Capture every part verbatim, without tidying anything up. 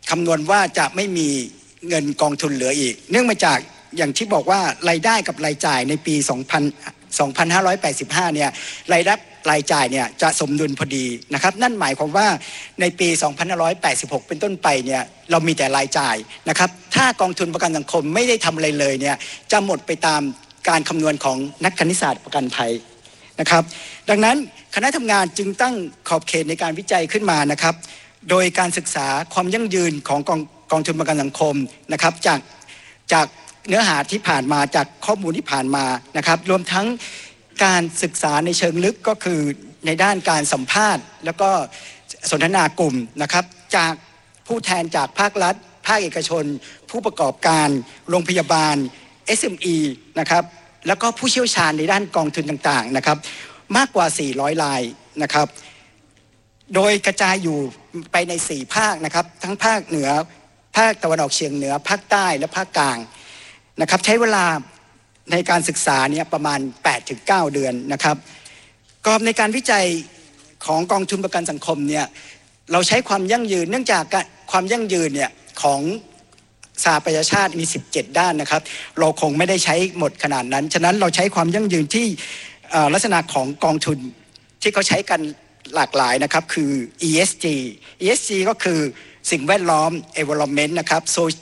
คำนวณว่าจะไม่มีเงินกองทุนเหลืออีกเนื่องมาจากอย่างที่บอกว่ารายได้กับรายจ่ายในปีสองพันห้าร้อยแปดสิบห้าเนี่ยรายรับรายจ่ายเนี่ยจะสมดุลพอดีนะครับนั่นหมายความว่าในปีสองพันห้าร้อยแปดสิบหกเป็นต้นไปเนี่ยเรามีแต่รายจ่ายนะครับถ้ากองทุนประกันสังคมไม่ได้ทำอะไรเลยเนี่ยจะหมดไปตามการคำนวณของนักคณิตศาสตร์ประกันภัยนะครับดังนั้นคณะทำงานจึงตั้งขอบเขตในการวิจัยขึ้นมานะครับโดยการศึกษาความยั่งยืนของกองกองทุนประกันสังคมนะครับจากจากเนื้อหาที่ผ่านมาจากข้อมูลที่ผ่านมานะครับรวมทั้งการศึกษาในเชิงลึกก็คือในด้านการสัมภาษณ์แล้วก็สนทนากลุ่มนะครับจากผู้แทนจากภาครัฐภาคเอกชนผู้ประกอบการโรงพยาบาล เอส เอ็ม อี นะครับแล้วก็ผู้เชี่ยวชาญในด้านกองทุนต่างๆนะครับมากกว่าสี่ร้อยรายนะครับโดยกระจายอยู่ไปในสี่ภาคนะครับทั้งภาคเหนือภาคตะวันออกเฉียงเหนือภาคใต้และภาคกลางนะครับใช้เวลาในการศึกษาเนี่ยประมาณ แปดถึงเก้า เดือนนะครับกรอบในการวิจัยของกองทุนประกันสังคมเนี่ยเราใช้ความยั่งยืนเนื่องจากความยั่งยืนเนี่ยของสหประชาชาติมีสิบเจ็ดด้านนะครับเราคงไม่ได้ใช้หมดขนาดนั้นฉะนั้นเราใช้ความยั่งยืนที่ลักษณะของกองทุนที่เขาใช้กันหลากหลายนะครับคือ อี เอส จี อี เอส จี ก็คือสิ่งแวดล้อม environment นะครับ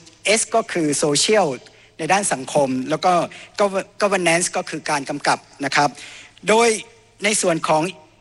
S ก็คือ social ในด้านสังคมแล้วก็ governance ก็คือการกำกับนะครับโดยในส่วนของ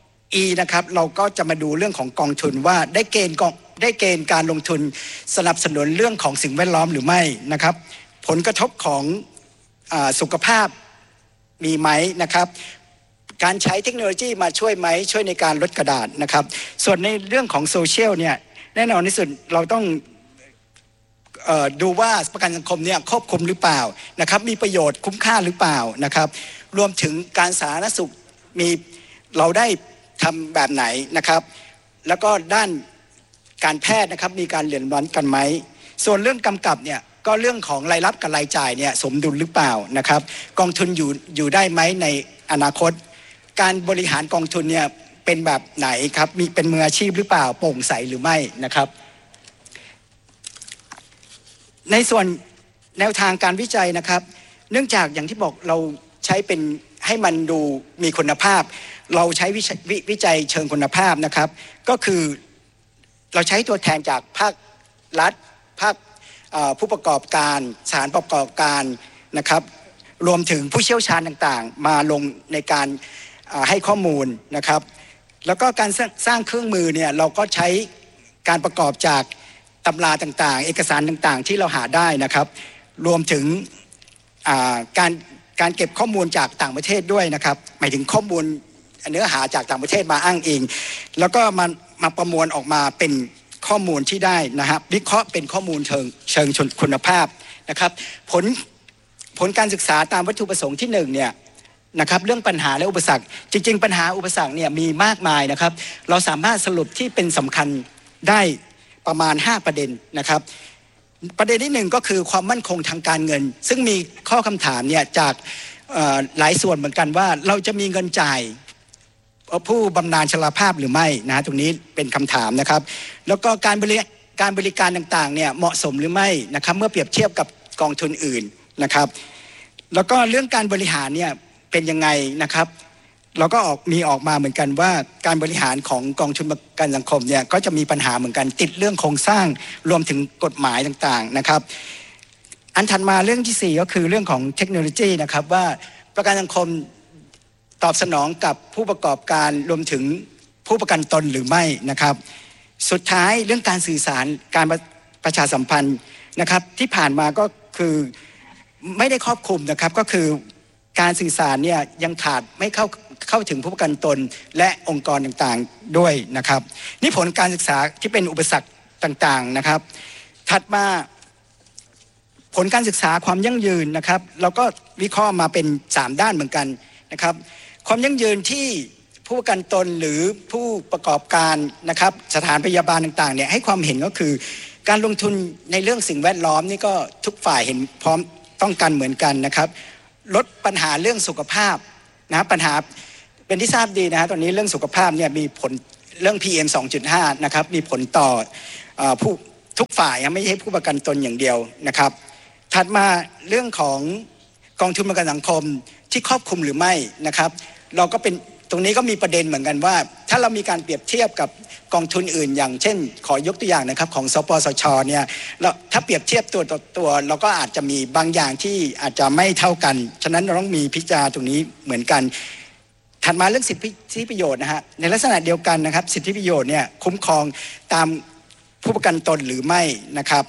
E นะครับเราก็จะมาดูเรื่องของกองทุนว่าได้เกณฑ์ได้เกณฑ์การลงทุนสนับสนุนเรื่องของสิ่งแวดล้อมหรือไม่นะครับผลกระทบของอ่าสุขภาพมีไหมนะครับการใช้เทคโนโลยีมาช่วยไหมช่วยในการลดกระดาษนะครับส่วนในเรื่องของโซเชียลเนี่ยแน่นอนที่สุดเราต้องเอ่อดูว่าประกันสังคมเนี่ยครอบคลุมหรือเปล่านะครับมีประโยชน์คุ้มค่าหรือเปล่านะครับรวมถึงการสาธารณสุขมีเราได้ทำแบบไหนนะครับแล้วก็ด้านการแพทย์นะครับมีการเหลื่อมล้ำกันไหมส่วนเรื่องกำกับเนี่ยก็เรื่องของรายรับกับรายจ่ายเนี่ยสมดุลหรือเปล่านะครับกองทุนอยู่อยู่ได้ไหมในอนาคตการบริหารกองทุนเนี่ยเป็นแบบไหนครับมีเป็นมืออาชีพหรือเปล่าโปร่งใสหรือไม่นะครับในส่วนแนวทางการวิจัยนะครับเนื่องจากอย่างที่บอกเราใช้เป็นให้มันดูมีคุณภาพเราใช้วิว ว, วิจัยเชิงคุณภาพนะครับก็คือเราใช้ตัวแทนจากภาครัฐภาคผู้ประกอบการสถานประกอบการนะครับรวมถึงผู้เชี่ยวชาญต่างๆมาลงในการให้ข้อมูลนะครับแล้วก็การสร้างเครื่องมือเนี่ยเราก็ใช้การประกอบจากตำราต่างๆเอกสารต่างๆที่เราหาได้นะครับรวมถึงการการเก็บข้อมูลจากต่างประเทศด้วยนะครับหมายถึงข้อมูลเนื้อหาจากต่างประเทศมาอ้างอิงแล้วก็มามาประมวลออกมาเป็นข้อมูลที่ได้นะครับวิเคราะห์เป็นข้อมูลเชิงเชิงคุณภาพนะครับผลผลการศึกษาตามวัตถุประสงค์ที่หนึ่งเนี่ยนะครับเรื่องปัญหาและอุปสรรคจริงๆปัญหาอุปสรรคเนี่ยมีมากมายนะครับเราสามารถสรุปที่เป็นสำคัญได้ประมาณห้าประเด็นนะครับประเด็นที่หนึ่งก็คือความมั่นคงทางการเงินซึ่งมีข้อคำถามเนี่ยจากหลายส่วนเหมือนกันว่าเราจะมีเงินจ่ายผู้บำนาญชราภาพหรือไม่นะตรงนี้เป็นคำถามนะครับแล้วก็การบริการบริการต่างๆเนี่ยเหมาะสมหรือไม่นะครับเมื่อเปรียบเทียบกับกองทุนอื่นนะครับแล้วก็เรื่องการบริหารเนี่ยเป็นยังไงนะครับเราก็ออกมีออกมาเหมือนกันว่าการบริหารของกองทุนประกันสังคมเนี่ยก็จะมีปัญหาเหมือนกันติดเรื่องโครงสร้างรวมถึงกฎหมายต่างๆนะครับอันถัดมาเรื่องที่สี่ก็คือเรื่องของเทคโนโลยีนะครับว่าประกันสังคมตอบสนองกับผู้ประกอบการรวมถึงผู้ประกันตนหรือไม่นะครับสุดท้ายเรื่องการสื่อสารการประชาสัมพันธ์นะครับที่ผ่านมาก็คือไม่ได้ครอบคลุมนะครับก็คือการสื่อสารเนี่ยยังขาดไม่เข้าเข้าถึงผู้ประกันตนและองค์กรต่างๆด้วยนะครับนี่ผลการศึกษาที่เป็นอุปสรรคต่างๆนะครับถัดมาผลการศึกษาความยั่งยืนนะครับเราก็วิเคราะห์มาเป็นสามด้านเหมือนกันนะครับความยั่งยืนที่ผู้ประกันตนหรือผู้ประกอบการนะครับสถานพยาบาลต่างๆเนี่ยให้ความเห็นก็คือการลงทุนในเรื่องสิ่งแวดล้อมนี่ก็ทุกฝ่ายเห็นพร้อมต้องการเหมือนกันนะครับลดปัญหาเรื่องสุขภาพนะปัญหาเป็นที่ทราบดีนะฮะตอนนี้เรื่องสุขภาพเนี่ยมีผลเรื่อง พี เอ็ม สองจุดห้า นะครับมีผลต่อผู้ทุกฝ่ายไม่ใช่ผู้ประกันตนอย่างเดียวนะครับถัดมาเรื่องของกองทุนประกันสังคมที่ครอบคลุมหรือไม่นะครับเราก็เป็นตรงนี้ก็มีประเด็นเหมือนกันว่าถ้าเรามีการเปรียบเทียบกับกองทุนอื่นอย่างเช่นขอยกตัวอย่างนะครับของสปสชเนี่ยเราถ้าเปรียบเทียบตัวต่อตัวเราก็อาจจะมีบางอย่างที่อาจจะไม่เท่ากันฉะนั้นเราต้องมีพิจารณาตรงนี้เหมือนกันถัดมาเรื่องสิทธิประโยชน์นะฮะในลักษณะเดียวกันนะครับสิทธิประโยชน์เนี่ยคุ้มครองตามผู้ประกันตนหรือไม่นะครับ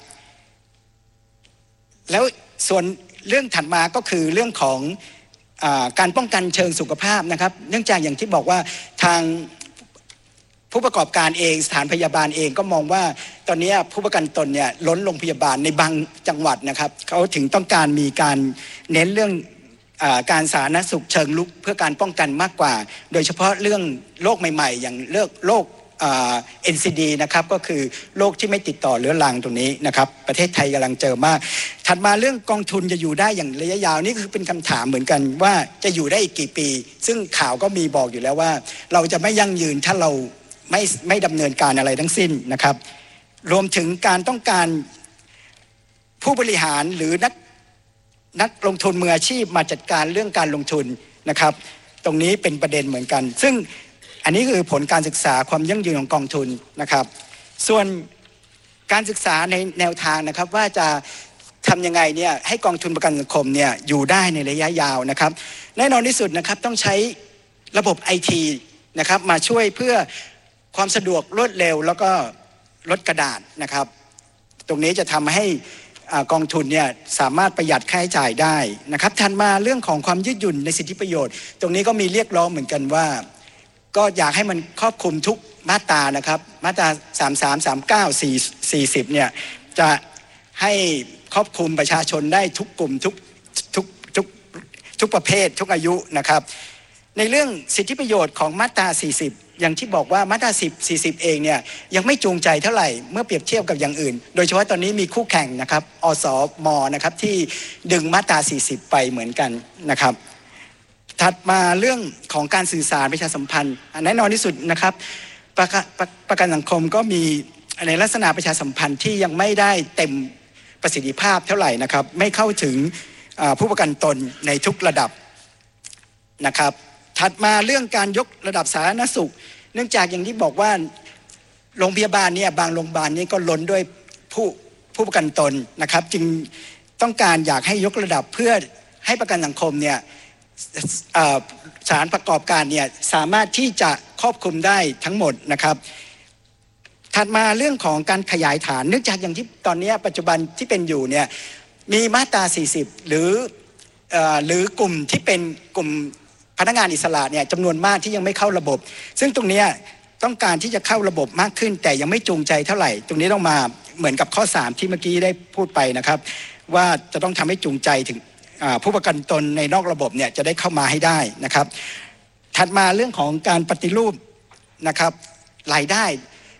แล้วส่วนเรื่องถัดมาก็คือเรื่องของการป้องกันเชิงสุขภาพนะครับเนื่องจากอย่างที่บอกว่าทางผู้ประกอบการเองสถานพยาบาลเองก็มองว่าตอนนี้ผู้ประกันตนเนี่ยล้นโรงพยาบาลในบางจังหวัดนะครับเขาถึงต้องการมีการเน้นเรื่องการสาธารณสุขเชิงลุกเพื่อการป้องกันมากกว่าโดยเฉพาะเรื่องโรคใหม่ๆอย่างเรื่องโรคเอ็น ซี ดี นะครับก็คือโรคที่ไม่ติดต่อเรื้อรังตรงนี้นะครับประเทศไทยกำลังเจอมากถัดมาเรื่องกองทุนจะอยู่ได้อย่างระยะยาวนี่คือเป็นคำถามเหมือนกันว่าจะอยู่ได้อีกกี่ปีซึ่งข่าวก็มีบอกอยู่แล้วว่าเราจะไม่ยั่งยืนถ้าเราไม่ไม่ดำเนินการอะไรทั้งสิ้นนะครับรวมถึงการต้องการผู้บริหารหรือนักนักลงทุนมืออาชีพมาจัดการเรื่องการลงทุนนะครับตรงนี้เป็นประเด็นเหมือนกันซึ่งอันนี้คือผลการศึกษาความยั่งยืนของกองทุนนะครับส่วนการศึกษาในแนวทางนะครับว่าจะทำยังไงเนี่ยให้กองทุนประกันสังคมเนี่ยอยู่ได้ในระยะยาวนะครับแน่นอนที่สุดนะครับต้องใช้ระบบ ไอ ที นะครับมาช่วยเพื่อความสะดวกรวดเร็วแล้วก็ลดกระดาษนะครับตรงนี้จะทำให้กองทุนเนี่ยสามารถประหยัดค่าใช้จ่ายได้นะครับถัดมาเรื่องของความยืดหยุ่นในสิทธิประโยชน์ตรงนี้ก็มีเรียกร้องเหมือนกันว่าก็อยากให้มันครอบคลุมทุกมาตรานะครับมาตราสามสิบสาม สามสิบเก้า สี่สิบเนี่ยจะให้ครอบคลุมประชาชนได้ทุกกลุ่มทุกทุกทุกทุกประเภททุกอายุนะครับในเรื่องสิทธิประโยชน์ของมาตราสี่สิบอย่างที่บอกว่ามาตราสิบ สี่สิบเองเนี่ยยังไม่จูงใจเท่าไหร่เมื่อเปรียบเทียบกับอย่างอื่นโดยเฉพาะตอนนี้มีคู่แข่งนะครับอสมนะครับที่ดึงมาตราสี่สิบไปเหมือนกันนะครับถัดมาเรื่องของการสื่อสารประชาสัมพันธ์แน่นอนที่สุดนะครับประกันประกันสังคมก็มีในลักษณะประชาสัมพันธ์ที่ยังไม่ได้เต็มประสิทธิภาพเท่าไหร่นะครับไม่เข้าถึงผู้ประกันตนในทุกระดับนะครับถัดมาเรื่องการยกระดับสาธารณสุขเนื่องจากอย่างที่บอกว่าโรงพยาบาลเนี่ยบางโรงพยาบาลนี้ก็ล้นด้วยผู้ผู้ประกันตนนะครับจึงต้องการอยากให้ยกระดับเพื่อให้ประกันสังคมเนี่ยสถานประกอบการเนี่ยสามารถที่จะครอบคลุมได้ทั้งหมดนะครับถัดมาเรื่องของการขยายฐานเนื่องจากอย่างที่ตอนนี้ปัจจุบันที่เป็นอยู่เนี่ยมีมาตราสี่สิบหรือเอ่อหรือกลุ่มที่เป็นกลุ่มพนักงานอิสระเนี่ยจำนวนมากที่ยังไม่เข้าระบบซึ่งตรงนี้ต้องการที่จะเข้าระบบมากขึ้นแต่ยังไม่จูงใจเท่าไหร่ตรงนี้ต้องมาเหมือนกับข้อสามที่เมื่อกี้ได้พูดไปนะครับว่าจะต้องทำให้จูงใจถึงผู้ประกันตนในนอกระบบเนี่ยจะได้เข้ามาให้ได้นะครับถัดมาเรื่องของการปฏิรูปนะครับรายได้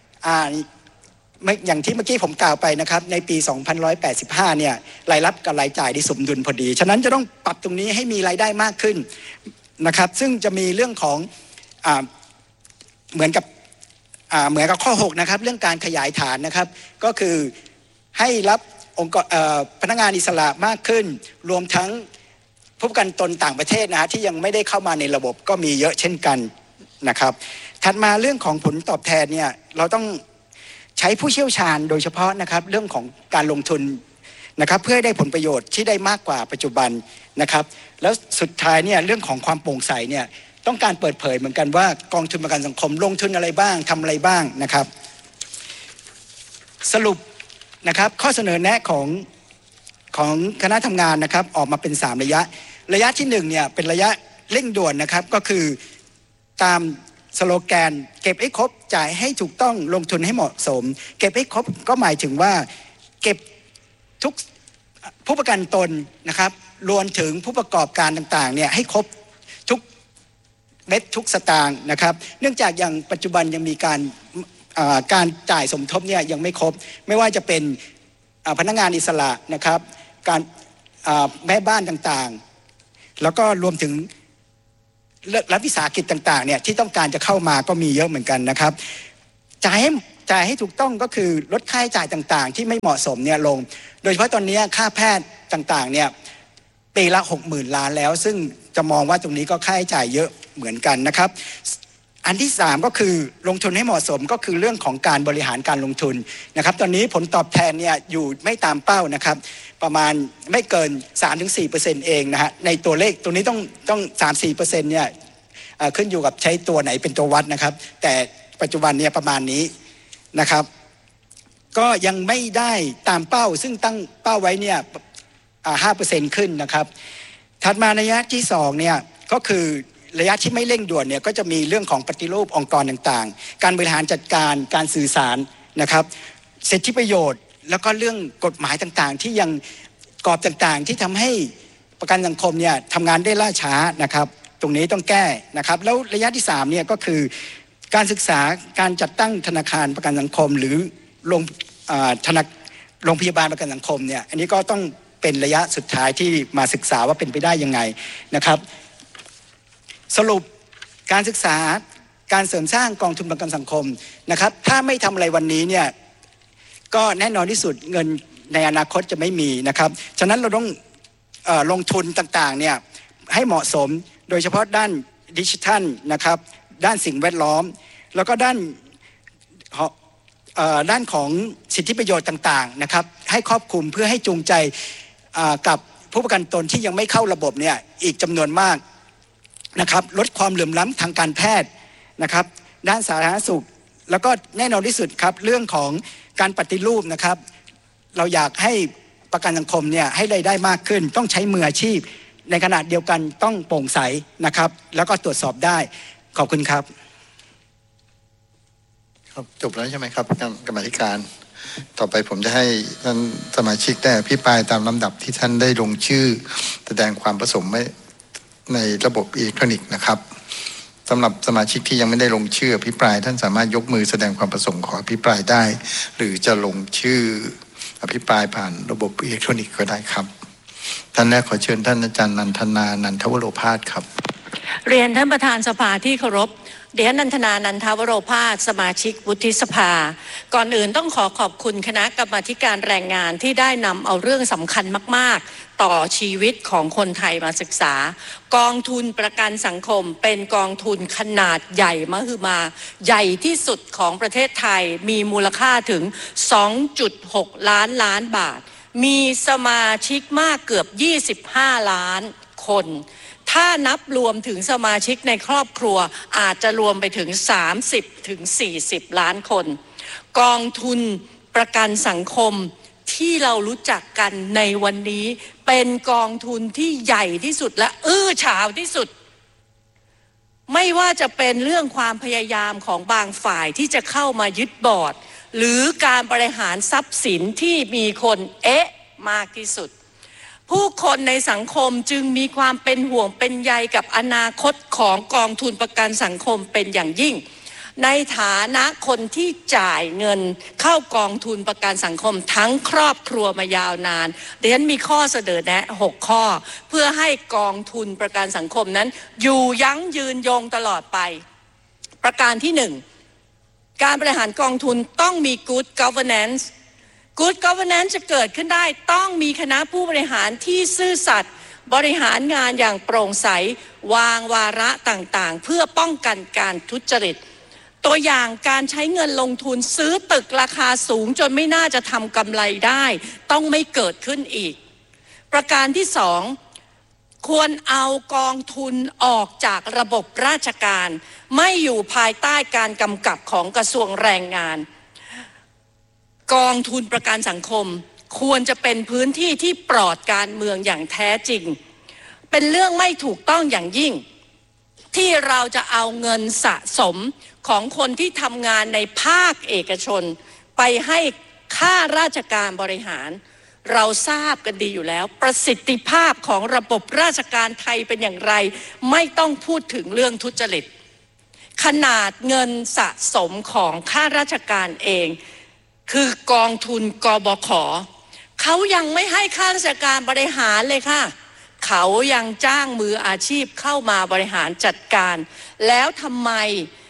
อย่างที่เมื่อกี้ผมกล่าวไปนะครับในปีสองพันหนึ่งร้อยแปดสิบห้าเนี่ยรายรับกับรายจ่ายที่สมดุลพอดีฉะนั้นจะต้องปรับตรงนี้ให้มีรายได้มากขึ้นนะครับซึ่งจะมีเรื่องของอ่าเหมือนกับอ่าเหมือนกับข้อหกนะครับเรื่องการขยายฐานนะครับก็คือให้รับองค์กรพนักงานอิสระมากขึ้นรวมทั้งผู้ประกันตนต่างประเทศนะฮะที่ยังไม่ได้เข้ามาในระบบก็มีเยอะเช่นกันนะครับถัดมาเรื่องของผลตอบแทนเนี่ยเราต้องใช้ผู้เชี่ยวชาญโดยเฉพาะนะครับเรื่องของการลงทุนนะครับเพื่อให้ได้ผลประโยชน์ที่ได้มากกว่าปัจจุบันนะครับแล้วสุดท้ายเนี่ยเรื่องของความโปร่งใสเนี่ยต้องการเปิดเผยเหมือนกันว่ากองทุนประกันสังคมลงทุนอะไรบ้างทำอะไรบ้างนะครับสรุปนะครับข้อเสนอแนะของของคณะทำงานนะครับออกมาเป็นสามระยะระยะที่หนึ่งเนี่ยเป็นระยะเร่งด่วนนะครับก็คือตามสโลแกนเก็บให้ครบจ่ายให้ถูกต้องลงทุนให้เหมาะสมเก็บให้ครบก็หมายถึงว่าเก็บทุกผู้ประกันตนนะครับรวมถึงผู้ประกอบการต่างๆเนี่ยให้ครบทุกเม็ดทุกสตางค์นะครับเนื่องจากอย่างปัจจุบันยังมีการการจ่ายสมทบเนี่ยยังไม่ครบไม่ว่าจะเป็นพนักงานอิสระนะครับการแม่บ้านต่างๆแล้วก็รวมถึงรัฐวิสาหกิจต่างๆเนี่ยที่ต้องการจะเข้ามาก็มีเยอะเหมือนกันนะครับจ่ายให้จ่ายให้ถูกต้องก็คือลดค่าใช้จ่ายต่างๆที่ไม่เหมาะสมเนี่ยลงโดยเฉพาะตอนนี้ค่าแพทย์ต่างๆเนี่ยปีละหกหมื่นล้านแล้วซึ่งจะมองว่าตรงนี้ก็ค่าใช้จ่ายเยอะเหมือนกันนะครับอันที่สามก็คือลงทุนให้เหมาะสมก็คือเรื่องของการบริหารการลงทุนนะครับตอนนี้ผลตอบแทนเนี่ยอยู่ไม่ตามเป้านะครับประมาณไม่เกิน สามถึงสี่เปอร์เซ็นต์ เองนะฮะในตัวเลขตรงนี้ต้องต้อง สามถึงสี่เปอร์เซ็นต์ เนี่ยขึ้นอยู่กับใช้ตัวไหนเป็นตัววัดนะครับแต่ปัจจุบันเนี่ยประมาณนี้นะครับก็ยังไม่ได้ตามเป้าซึ่งตั้งเป้าไว้เนี่ยห้าเปอร์เซ็นต์ขึ้นนะครับถัดมาระยะที่สองเนี่ยก็คือระยะที่ไม่เร่งด่วนเนี่ยก็จะมีเรื่องของปฏิรูปองค์กรต่างๆการบริหารจัดการการสื่อสารนะครับสิทธิประโยชน์แล้วก็เรื่องกฎหมายต่างๆที่ยังกรอบต่างๆที่ทำให้ประกันสังคมเนี่ยทำงานได้ล่าช้านะครับตรงนี้ต้องแก้นะครับแล้วระยะที่สามเนี่ยก็คือการศึกษาการจัดตั้งธนาคารประกันสังคมหรือโรงธนาโรงพยาบาลประกันสังคมเนี่ยอันนี้ก็ต้องเป็นระยะสุดท้ายที่มาศึกษาว่าเป็นไปได้ยังไงนะครับสรุปการศึกษาการเสริมสร้างกองทุนประกันสังคมนะครับถ้าไม่ทำอะไรวันนี้เนี่ยก็แน่นอนที่สุดเงินในอนาคตจะไม่มีนะครับฉะนั้นเราต้องเอ่อลงทุนต่างๆเนี่ยให้เหมาะสมโดยเฉพาะด้านดิจิทัลนะครับด้านสิ่งแวดล้อมแล้วก็ด้านด้านของสิทธิประโยชน์ต่างๆนะครับให้ครอบคลุมเพื่อให้จูงใจกับผู้ประกันตนที่ยังไม่เข้าระบบเนี่ยอีกจำนวนมากนะครับลดความเหลื่อมล้ำทางการแพทย์นะครับด้านสาธารณสุขแล้วก็แน่นอนที่สุดครับเรื่องของการปฏิรูปนะครับเราอยากให้ประกันสังคมเนี่ยให้รายได้มากขึ้นต้องใช้มืออาชีพในขณะเดียวกันต้องโปร่งใสนะครับแล้วก็ตรวจสอบได้ขอบคุณครับครับจบแล้วใช่ไหมครับกรรมาธิการต่อไปผมจะให้ท่านสมาชิกได้อภิปรายตามลำดับที่ท่านได้ลงชื่อแสดงความประสงค์ในระบบอิเล็กทรอนิกส์นะครับสำหรับสมาชิกที่ยังไม่ได้ลงชื่ออภิปรายท่านสามารถยกมือแสดงความประสงค์ขออภิปรายได้หรือจะลงชื่ออภิปรายผ่านระบบอิเล็กทรอนิกส์ก็ได้ครับท่านแรกขอเชิญท่านอาจารย์นันทนานันทวโรภาสครับเรียนท่านประธานสภาที่เคารพเดี๋ยวนันทนานันทวโรภาสสมาชิกวุฒิสภาก่อนอื่นต้องขอขอบคุณคณะกรรมาธิการแรงงานที่ได้นำเอาเรื่องสำคัญมากๆต่อชีวิตของคนไทยมาศึกษากองทุนประกันสังคมเป็นกองทุนขนาดใหญ่มหึมาใหญ่ที่สุดของประเทศไทยมีมูลค่าถึง สองจุดหก ล้านล้านบาทมีสมาชิกมากเกือบยี่สิบห้าล้านคนถ้านับรวมถึงสมาชิกในครอบครัวอาจจะรวมไปถึง สามสิบถึงสี่สิบ ล้านคนกองทุนประกันสังคมที่เรารู้จักกันในวันนี้เป็นกองทุนที่ใหญ่ที่สุดและอื้อฉาวที่สุดไม่ว่าจะเป็นเรื่องความพยายามของบางฝ่ายที่จะเข้ามายึดบอร์ดหรือการบริหารทรัพย์สินที่มีคนเอ๊ะมากที่สุดผู้คนในสังคมจึงมีความเป็นห่วงเป็นใยกับอนาคตของกองทุนประกันสังคมเป็นอย่างยิ่งในฐานะคนที่จ่ายเงินเข้ากองทุนประกันสังคมทั้งครอบครัวมายาวนานดิฉันมีข้อเสนอแนะหกข้อเพื่อให้กองทุนประกันสังคมนั้นอยู่ยั้งยืนยงตลอดไปประการที่หนึ่งการบริหารกองทุนต้องมี good governance good governance จะเกิดขึ้นได้ต้องมีคณะผู้บริหารที่ซื่อสัตย์บริหารงานอย่างโปร่งใสวางวาระต่างๆเพื่อป้องกันการทุจริตตัวอย่างการใช้เงินลงทุนซื้อตึกราคาสูงจนไม่น่าจะทำกำไรได้ต้องไม่เกิดขึ้นอีกประการที่สองควรเอากองทุนออกจากระบบราชการไม่อยู่ภายใต้การกำกับของกระทรวงแรงงานกองทุนประกันสังคมควรจะเป็นพื้นที่ที่ปลอดการเมืองอย่างแท้จริงเป็นเรื่องไม่ถูกต้องอย่างยิ่งที่เราจะเอาเงินสะสมของคนที่ทำงานในภาคเอกชนไปให้ข้าราชการบริหารเราทราบกันดีอยู่แล้วประสิทธิภาพของระบบราชการไทยเป็นอย่างไรไม่ต้องพูดถึงเรื่องทุจริตขนาดเงินสะสมของข้าราชการเองคือกองทุนกบข.เขายังไม่ให้ข้าราชการบริหารเลยค่ะเขา ยังจ้างมืออาชีพเข้ามาบริหารจัดการแล้วทำไม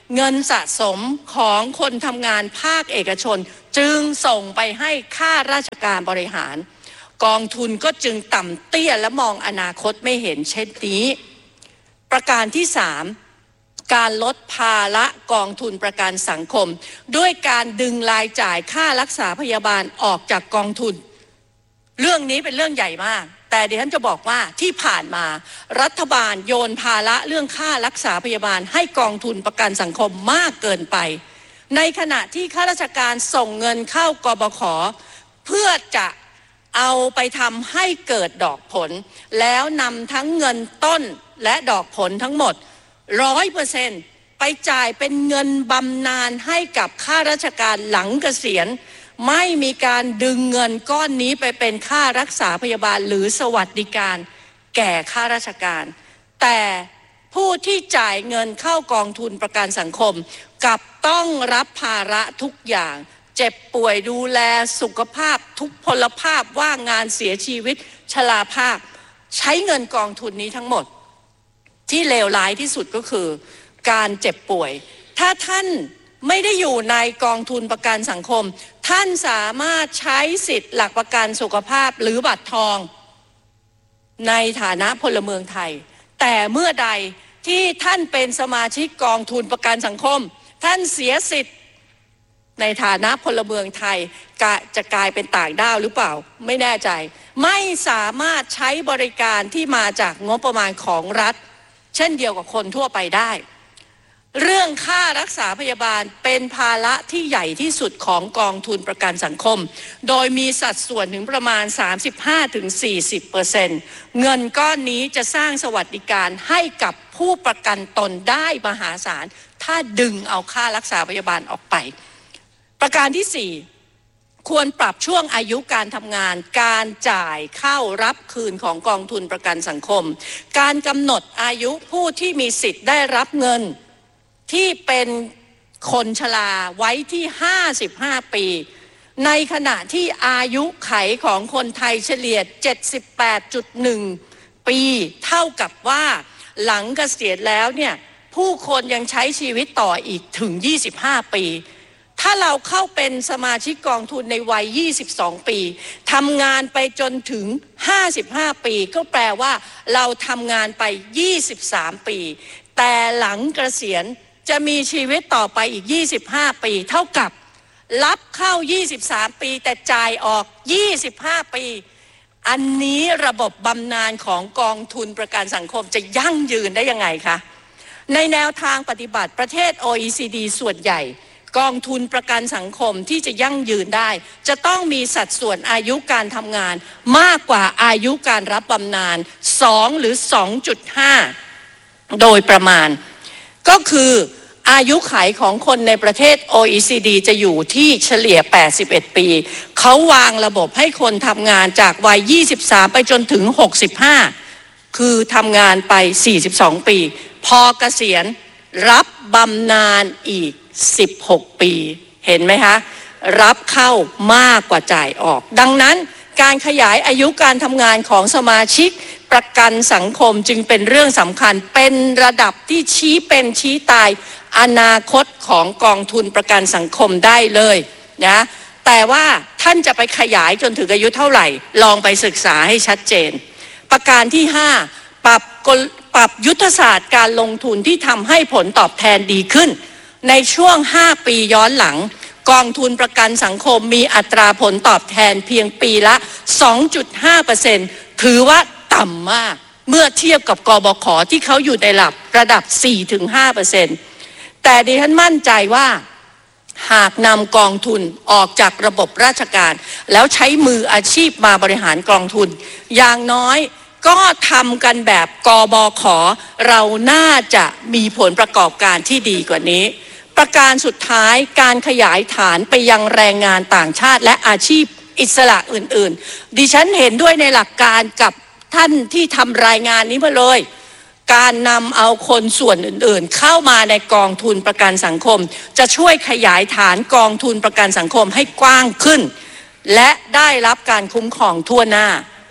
เงินสะสมของคนทำงานภาคเอกชนจึงส่งไปให้ข้าราชการบริหารกองทุนก็จึงต่ำเตี้ยและมองอนาคตไม่เห็นเช่นนี้ประการที่สามการลดภาระกองทุนประกันสังคมด้วยการดึงรายจ่ายค่ารักษาพยาบาลออกจากกองทุนเรื่องนี้เป็นเรื่องใหญ่มากแต่ดิฉันจะบอกว่าที่ผ่านมารัฐบาลโยนภาระเรื่องค่ารักษาพยาบาลให้กองทุนประกันสังคมมากเกินไปในขณะที่ข้าราชการส่งเงินเข้ากบข.เพื่อจะเอาไปทำให้เกิดดอกผลแล้วนำทั้งเงินต้นและดอกผลทั้งหมดร้อยเปอร์เซ็นต์ไปจ่ายเป็นเงินบำนาญให้กับข้าราชการหลังเกษียณไม่มีการดึงเงินก้อนนี้ไปเป็นค่ารักษาพยาบาลหรือสวัสดิการแก่ข้าราชการแต่ผู้ที่จ่ายเงินเข้ากองทุนประกันสังคมกลับต้องรับภาระทุกอย่างเจ็บป่วยดูแลสุขภาพทุกพลภาพว่างงานเสียชีวิตชราภาพใช้เงินกองทุนนี้ทั้งหมดที่เลวร้ายที่สุดก็คือการเจ็บป่วยถ้าท่านไม่ได้อยู่ในกองทุนประกันสังคมท่านสามารถใช้สิทธิ์หลักประกันสุขภาพหรือบัตรทองในฐานะพลเมืองไทยแต่เมื่อใดที่ท่านเป็นสมาชิกกองทุนประกันสังคมท่านเสียสิทธิ์ในฐานะพลเมืองไทยจะกลายเป็นต่างด้าวหรือเปล่าไม่แน่ใจไม่สามารถใช้บริการที่มาจากงบประมาณของรัฐเช่นเดียวกับคนทั่วไปได้เรื่องค่ารักษาพยาบาลเป็นภาระที่ใหญ่ที่สุดของกองทุนประกันสังคมโดยมีสัดส่วนถึงประมาณ สามสิบห้าถึงสี่สิบเปอร์เซ็นต์ เงินก้อนนี้จะสร้างสวัสดิการให้กับผู้ประกันตนได้มหาศาลถ้าดึงเอาค่ารักษาพยาบาลออกไปประการที่สี่ควรปรับช่วงอายุการทำงานการจ่ายเข้ารับคืนของกองทุนประกันสังคมการกำหนดอายุผู้ที่มีสิทธิ์ได้รับเงินที่เป็นคนชราไว้ที่ห้าสิบห้าปีในขณะที่อายุไขของคนไทยเฉลี่ย เจ็ดสิบแปดจุดหนึ่ง ปีเท่ากับว่าหลังเกษียณแล้วเนี่ยผู้คนยังใช้ชีวิตต่ออีกถึงยี่สิบห้าปีถ้าเราเข้าเป็นสมาชิกกองทุนในวัยยี่สิบสองปีทำงานไปจนถึงห้าสิบห้าปีก็แปลว่าเราทำงานไปยี่สิบสามปีแต่หลังเกษียณจะมีชีวิตต่อไปอีกยี่สิบห้าปีเท่ากับรับเข้ายี่สิบสามปีแต่จ่ายออกยี่สิบห้าปีอันนี้ระบบบำนาญของกองทุนประกันสังคมจะยั่งยืนได้ยังไงคะในแนวทางปฏิบัติประเทศ โอ อี ซี ดี ส่วนใหญ่กองทุนประกันสังคมที่จะยั่งยืนได้จะต้องมีสัดส่วนอายุการทำงานมากกว่าอายุการรับบำนาญสองหรือ สองจุดห้า โดยประมาณก็คืออายุขัยของคนในประเทศ โอ อี ซี ดี จะอยู่ที่เฉลี่ยแปดสิบเอ็ดปีเขาวางระบบให้คนทำงานจากวัยยี่สิบสามไปจนถึงหกสิบห้าคือทำงานไปสี่สิบสองปีพอเกษียณรับบำนาญอีกสิบหกปีเห็นไหมคะรับเข้ามากกว่าจ่ายออกดังนั้นการขยายอายุการทำงานของสมาชิกประกันสังคมจึงเป็นเรื่องสำคัญเป็นระดับที่ชี้เป็นชี้ตายอนาคตของกองทุนประกันสังคมได้เลยนะแต่ว่าท่านจะไปขยายจนถึงอายุเท่าไหร่ลองไปศึกษาให้ชัดเจนประการที่ห้าปรับปรับยุทธศาสตร์การลงทุนที่ทำให้ผลตอบแทนดีขึ้นในช่วงห้าปีย้อนหลังกองทุนประกันสังคมมีอัตราผลตอบแทนเพียงปีละ สองจุดห้าเปอร์เซ็นต์ ถือว่าต่ำมากเมื่อเทียบกับกบข.ที่เขาอยู่ในระดับระดับ สี่ถึงห้าเปอร์เซ็นต์ แต่ดิฉันมั่นใจว่าหากนำกองทุนออกจากระบบราชการแล้วใช้มืออาชีพมาบริหารกองทุนอย่างน้อยก็ทำกันแบบกบข.เราน่าจะมีผลประกอบการที่ดีกว่านี้ประการสุดท้ายการขยายฐานไปยังแรงงานต่างชาติและอาชีพอิสระอื่นๆดิฉันเห็นด้วยในหลักการกับท่านที่ทำรายงานนี้มาเลยการนำเอาคนส่วนอื่นๆเข้ามาในกองทุนประกันสังคมจะช่วยขยายฐานกองทุนประกันสังคมให้กว้างขึ้นและได้รับการคุ้มครองทั่วหน้า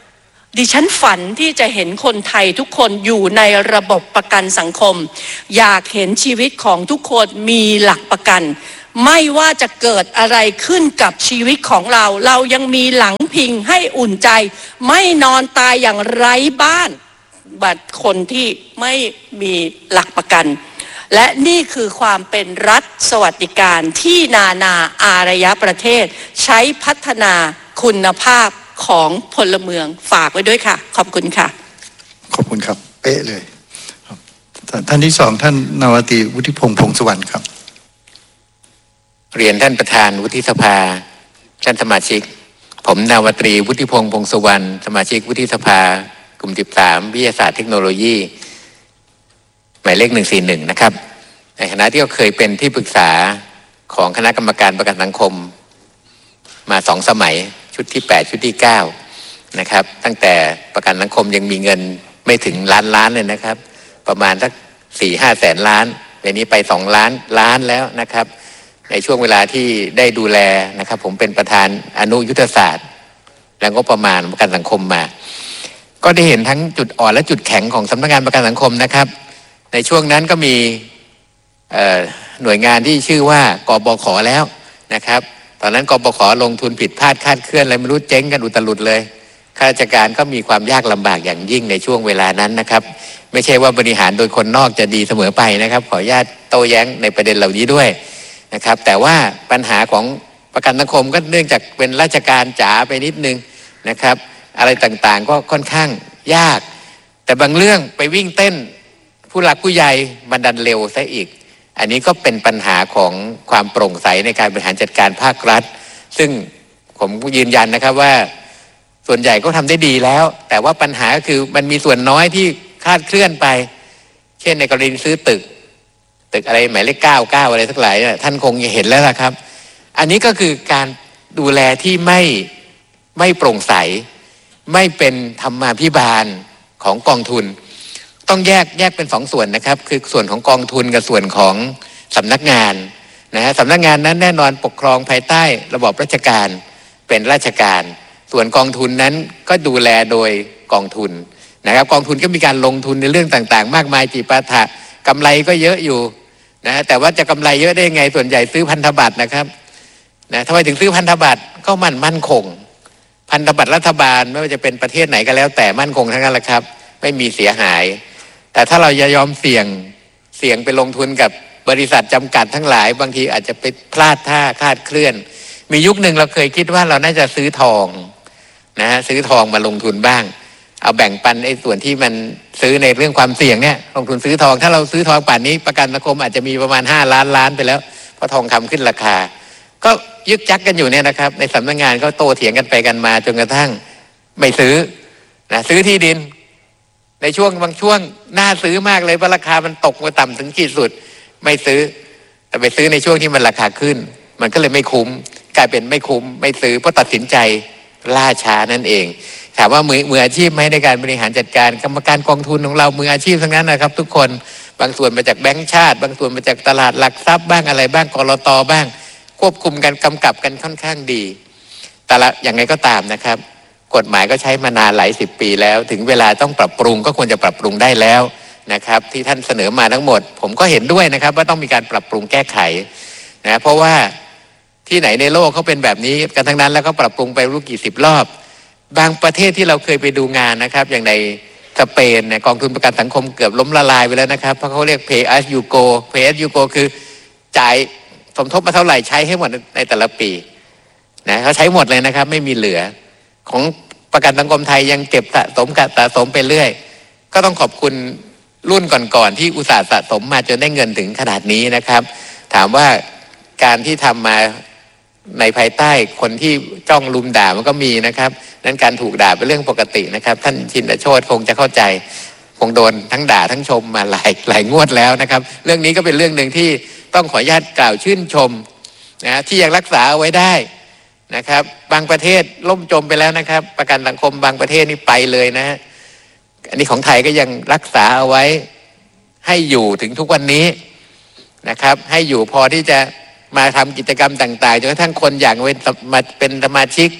ดิฉันฝันที่จะเห็นคนไทยทุกคนอยู่ในระบบประกันสังคมอยากเห็นชีวิตของทุกคนมีหลักประกันไม่ว่าจะเกิดอะไรขึ้นกับชีวิตของเราเรายังมีหลังพิงให้อุ่นใจไม่นอนตายอย่างไร้บ้านบัดคนที่ไม่มีหลักประกันและนี่คือความเป็นรัฐสวัสดิการที่นานาอารยประเทศใช้พัฒนาคุณภาพของพลเมืองฝากไว้ด้วยค่ะขอบคุณค่ะขอบคุณครับเป๊ะเลยท่านที่สองท่านนาวาตรีวุฒิพงษ์พงษ์สุวรรณครับเรียนท่านประธานวุฒิสภาท่านสมาชิกผมนาวาตรีวุฒิพงษ์พงษ์สุวรรณสมาชิกวุฒิสภากลุ่มสิบสามวิทยาศาสตร์เทคโนโลยีหมายเลขหนึ่งสี่หนึ่งนะครับในฐานะที่ก็เคยเป็นที่ปรึกษาของคณะกรรมการประกันสังคมมาสองสมัยชุดที่แปดชุดที่เก้านะครับตั้งแต่ประกันสังคมยังมีเงินไม่ถึงล้านล้านเลยนะครับประมาณสักสี่ห้าแสนล้านในนี้ไปสองล้านล้านแล้วนะครับในช่วงเวลาที่ได้ดูแลนะครับผมเป็นประธานอนุยุทธศาสตร์และงบประมาณประกันสังคมมาก็ได้เห็นทั้งจุดอ่อนและจุดแข็งของสำนักงานประกันสังคมนะครับในช่วงนั้นก็มีหน่วยงานที่ชื่อว่ากบข.แล้วนะครับตอนนั้นกบข.ลงทุนผิดพลาดคลาดเคลื่อนอะไรไม่รู้เจ๊งกันอุตลุดเลยข้าราชการก็มีความยากลำบากอย่างยิ่งในช่วงเวลานั้นนะครับไม่ใช่ว่าบริหารโดยคนนอกจะดีเสมอไปนะครับขออนุญาตโต้แย้งในประเด็นเหล่านี้ด้วยนะครับแต่ว่าปัญหาของประกันสังคมก็เนื่องจากเป็นราชการจ๋าไปนิดนึงนะครับอะไรต่างๆก็ค่อนข้างยากแต่บางเรื่องไปวิ่งเต้นผู้หลักผู้ใหญ่มันดันเร็วซะอีกอันนี้ก็เป็นปัญหาของความโปร่งใสในการบริหารจัดการภาครัฐซึ่งผมยืนยันนะครับว่าส่วนใหญ่ก็ทำได้ดีแล้วแต่ว่าปัญหาก็คือมันมีส่วนน้อยที่คลาดเคลื่อนไปเช่นในกรณีซื้อตึกตึกอะไรหมายเลขเก้าเก้าอะไรสักหลายท่านคงเห็นแล้วล่ะครับอันนี้ก็คือการดูแลที่ไม่ไม่โปร่งใสไม่เป็นธรรมาภิบาลของกองทุนต้องแยกแยกเป็นสองส่วนนะครับคือส่วนของกองทุนกับส่วนของสำนักงานนะฮะสำนักงานนั้นแน่นอนปกครองภายใต้ระบอบราชการเป็นราชการส่วนกองทุนนั้นก็ดูแลโดยกองทุนนะครับกองทุนก็มีการลงทุนในเรื่องต่างๆมากมายจิปาถะกำไรก็เยอะอยู่นะแต่ว่าจะกำไรเยอะได้ไงส่วนใหญ่ซื้อพันธบัตรนะครับนะทำไมถึงซื้อพันธบัตรก็มันมั่นคงพันธบัตรรัฐบาลไม่ว่าจะเป็นประเทศไหนก็แล้วแต่มั่นคงทั้งนั้นแหละครับไม่มีเสียหายแต่ถ้าเราจะยอมเสี่ยงเสี่ยงไปลงทุนกับบริษัทจำกัดทั้งหลายบางทีอาจจะไปพลาดท่าคลาดเคลื่อนมียุคหนึ่งเราเคยคิดว่าเราน่าจะซื้อทองนะฮะซื้อทองมาลงทุนบ้างเอาแบ่งปันไอ้ส่วนที่มันซื้อในเรื่องความเสี่ยงเนี่ยลงทุนซื้อทองถ้าเราซื้อทองป่านนี้ประกันสังคมอาจจะมีประมาณห้าล้านล้านไปแล้วเพราะทองคำขึ้นราคาก็ยึกยักกันอยู่เนี่ยนะครับในสำนักงานก็โตเถียงกันไปกันมาจนกระทั่งไม่ซื้อนะซื้อที่ดินในช่วงบางช่วงน่าซื้อมากเลยเพราะราคามันตกมาต่ำถึงขีดสุดไม่ซื้อแต่ไปซื้อในช่วงที่มันราคาขึ้นมันก็เลยไม่คุ้มกลายเป็นไม่คุ้มไม่ซื้อเพราะตัดสินใจล่าช้านั่นเองถามว่ามือมืออาชีพไหมในการบริหารจัดการกรรมการกองทุนของเรามืออาชีพทั้งนั้นนะครับทุกคนบางส่วนมาจากแบงก์ชาติบางส่วนมาจากตลาดหลักทรัพย์บ้างอะไรบ้างกลต.บ้างควบคุมกันกำกับกันค่อนข้างดีแต่ละอย่างไรก็ตามนะครับกฎหมายก็ใช้มานานหลายสิบปีแล้วถึงเวลาต้องปรับปรุงก็ควรจะปรับปรุงได้แล้วนะครับที่ท่านเสนอมาทั้งหมดผมก็เห็นด้วยนะครับว่าต้องมีการปรับปรุงแก้ไขนะเพราะว่าที่ไหนในโลกเขาเป็นแบบนี้กันทั้งนั้นแล้วก็ปรับปรุงไปรู้กี่สิบรอบบางประเทศที่เราเคยไปดูงานนะครับอย่างในสเปนเนี่ยกองทุนประกันสังคมเกือบล้มละลายไปแล้วนะครับเพราะเขาเรียก pay as you go pay as you go คือจ่ายสมทบมาเท่าไหร่ใช้ให้หมดในแต่ละปีนะเขาใช้หมดเลยนะครับไม่มีเหลือของประกันสังคมไทยยังเก็บสะสมกับสะสมไปเรื่อยก็ต้องขอบคุณรุ่นก่อนๆที่อุตสาห์สะสมมาจนได้เงินถึงขนาดนี้นะครับถามว่าการที่ทำมาในภายใต้คนที่จ้องลุมด่ามันก็มีนะครับนั้นการถูกด่าเป็นเรื่องปกตินะครับท่านชินโชติคงจะเข้าใจคงโดนทั้งด่าทั้งชมมาหลายหลายงวดแล้วนะครับเรื่องนี้ก็เป็นเรื่องหนึ่งที่ต้องขออนุญาตกล่าวชื่นชมนะที่ยังรักษาเอาไว้ได้นะครับบางประเทศล่มจมไปแล้วนะครับประกันสังคมบางประเทศนี่ไปเลยนะฮะอันนี้ของไทยก็ยังรักษาเอาไว้ให้อยู่ถึงทุกวันนี้นะครับให้อยู่พอที่จะมาทำกิจกรรมต่างๆจนกระทั่งคนอยากมาเป็นสมาชิกป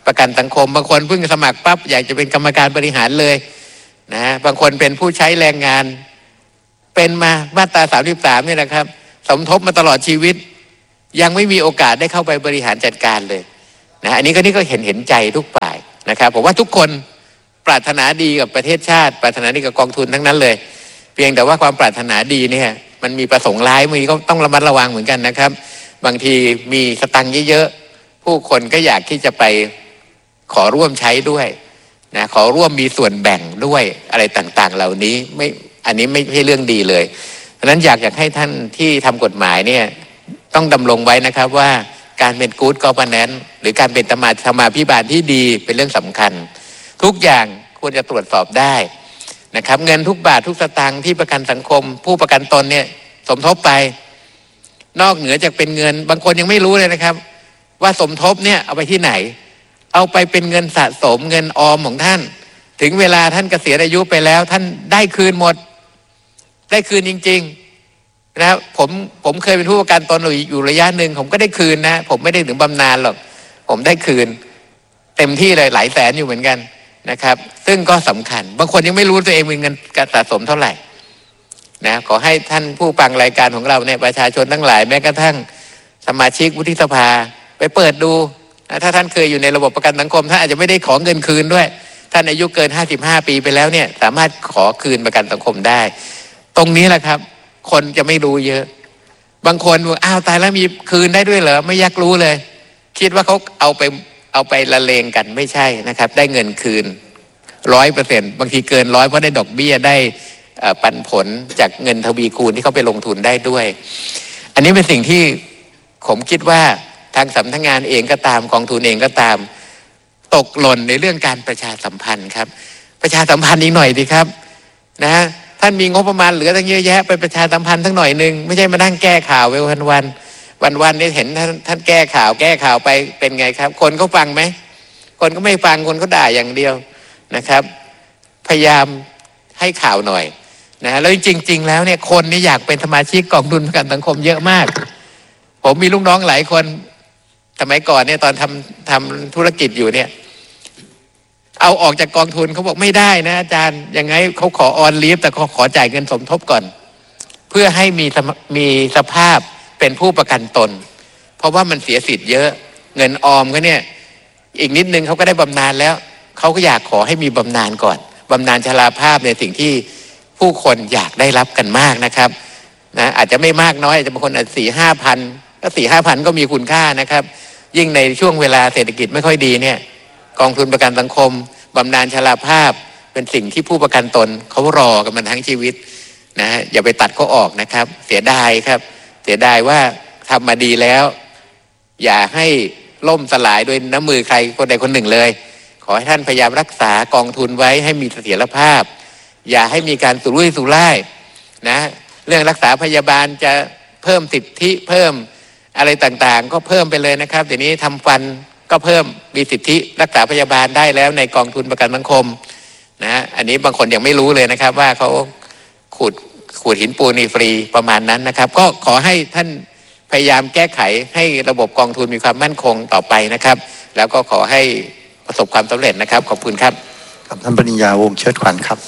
ประกันสังคมบางคนเพิ่งสมัครปั๊บอยากจะเป็นกรรมการบริหารเลยนะบางคนเป็นผู้ใช้แรงงานเป็นมามาตราสามสิบสามนี่แหละครับสมทบมาตลอดชีวิตยังไม่มีโอกาสได้เข้าไปบริหารจัดการเลยนะอันนี้ก็นี่ก็เห็นเห็นใจทุกฝ่ายนะครับผมว่าทุกคนปรารถนาดีกับประเทศชาติปรารถนาดีกับกองทุนทั้งนั้นเลยเพียงแต่ว่าความปรารถนาดีเนี่ยมันมีประสงค์ร้ายมีก็ต้องระมัดระวังเหมือนกันนะครับบางทีมีสตังค์เยอะๆผู้คนก็อยากที่จะไปขอร่วมใช้ด้วยนะขอร่วมมีส่วนแบ่งด้วยอะไรต่างๆเหล่านี้ไม่อันนี้ไม่ใช่เรื่องดีเลยเพราะฉะนั้นอยากอยากให้ท่านที่ทำกฎหมายเนี่ยต้องดำรงไว้นะครับว่าการเป็นกู๊ดกอร์แนนซ์หรือการเป็นธรรมาธรรมาภิบาลที่ดีเป็นเรื่องสำคัญทุกอย่างควรจะตรวจสอบได้นะครับเงินทุกบาททุกสตางค์ที่ประกันสังคมผู้ประกันตนเนี่ยสมทบไปนอกเหนือจากเป็นเงินบางคนยังไม่รู้เลยนะครับว่าสมทบเนี่ยเอาไปที่ไหนเอาไปเป็นเงินสะสมเงินออมของท่านถึงเวลาท่านเกษียณอายุไปแล้วท่านได้คืนหมดได้คืนจริงๆนะครับผมผมเคยเป็นผู้ประกันตนอยู่ระยะหนึ่งผมก็ได้คืนนะผมไม่ได้ถึงบำนาญหรอกผมได้คืนเต็มที่เลยหลายแสนอยู่เหมือนกันนะครับซึ่งก็สำคัญบางคนยังไม่รู้ตัวเองมีเงินการสะสมเท่าไหร่นะขอให้ท่านผู้ฟังรายการของเราเนี่ยประชาชนทั้งหลายแม้กระทั่งสมาชิกวุฒิสภาไปเปิดดูนะถ้าท่านเคยอยู่ในระบบประกันสังคมท่านอาจจะไม่ได้ขอเงินคืนด้วยท่านอายุเกินห้าสิบห้าปีไปแล้วเนี่ยสามารถขอคืนประกันสังคมได้ตรงนี้แหละครับคนจะไม่รู้เยอะบางคนบอกอ้าวตายแล้วมีคืนได้ด้วยเหรอไม่อยากรู้เลยคิดว่าเขาเอาไปเอาไปละเลงกันไม่ใช่นะครับได้เงินคืนร้อยเปอร์เซ็นต์บางทีเกินร้อยเพราะได้ดอกเบี้ยได้ปันผลจากเงินทวีคูณที่เขาไปลงทุนได้ด้วยอันนี้เป็นสิ่งที่ผมคิดว่าทางสำนักงานเองก็ตามกองทุนเองก็ตามตกหล่นในเรื่องการประชาสัมพันธ์ครับประชาสัมพันธ์อีกหน่อยดีครับนะท่านมีงบประมาณเหลือตั้งเยอะแยะไปประชาสัมพันธ์ทั้งหน่อยนึงไม่ใช่มานั่งแก้ข่าวไปวันวันวันวันนี้เห็นท่านท่านแก้ข่าวแก้ข่าวไปเป็นไงครับคนเขาฟังไหมคนก็ไม่ฟังคนเขาด่าอย่างเดียวนะครับพยายามให้ข่าวหน่อยนะแล้วจริงๆแล้วเนี่ยคนนี่อยากเป็นสมาชิกกองทุนประกันสังคมเยอะมากผมมีลูกน้องหลายคนสมัยก่อนเนี่ยตอนทำทำธุรกิจอยู่เนี่ยเอาออกจากกองทุนเขาบอกไม่ได้นะอาจารย์ยังไงเขาขอออนลีฟแต่เขาขอจ่ายเงินสมทบก่อนเพื่อให้มีมีสภาพเป็นผู้ประกันตนเพราะว่ามันเสียสิทธิ์เยอะเงินออมเขาเนี่ยอีกนิดนึงเขาก็ได้บำนาญแล้วเขาก็อยากขอให้มีบำนาญก่อนบำนาญชราภาพในสิ่งที่ผู้คนอยากได้รับกันมากนะครับนะอาจจะไม่มากน้อยอาจจะบางคนอาจสี่ห้าพันก็สี่ห้าพันก็มีคุณค่านะครับยิ่งในช่วงเวลาเศรษฐกิจไม่ค่อยดีเนี่ยกองทุนประกันสังคมบำนาญชราภาพเป็นสิ่งที่ผู้ประกันตนเขารอกันมาทั้งชีวิตนะอย่าไปตัดเขาออกนะครับเสียดายครับเสียดายว่าทำมาดีแล้วอย่าให้ล่มสลายโดยน้ำมือใครคนใดคนหนึ่งเลยขอให้ท่านพยายามรักษากองทุนไว้ให้มีเสถียรภาพอย่าให้มีการสุรุ่ยสุร่ายนะเรื่องรักษาพยาบาลจะเพิ่มสิทธิเพิ่มอะไรต่างๆก็เพิ่มไปเลยนะครับเดี๋ยวนี้ทำฟันก็เพิ่มมีสิทธิรักษาพยาบาลได้แล้วในกองทุนประกันสังคมนะอันนี้บางคนยังไม่รู้เลยนะครับว่าเขาขูดขูดหินปูนฟรีประมาณนั้นนะครับก็ขอให้ท่านพยายามแก้ไขให้ระบบกองทุนมีความมั่นคงต่อไปนะครับแล้วก็ขอให้ประสบความสำเร็จนะครับขอบคุณครับกับท่านปริญญาวงศ์เชิดขวัญครับ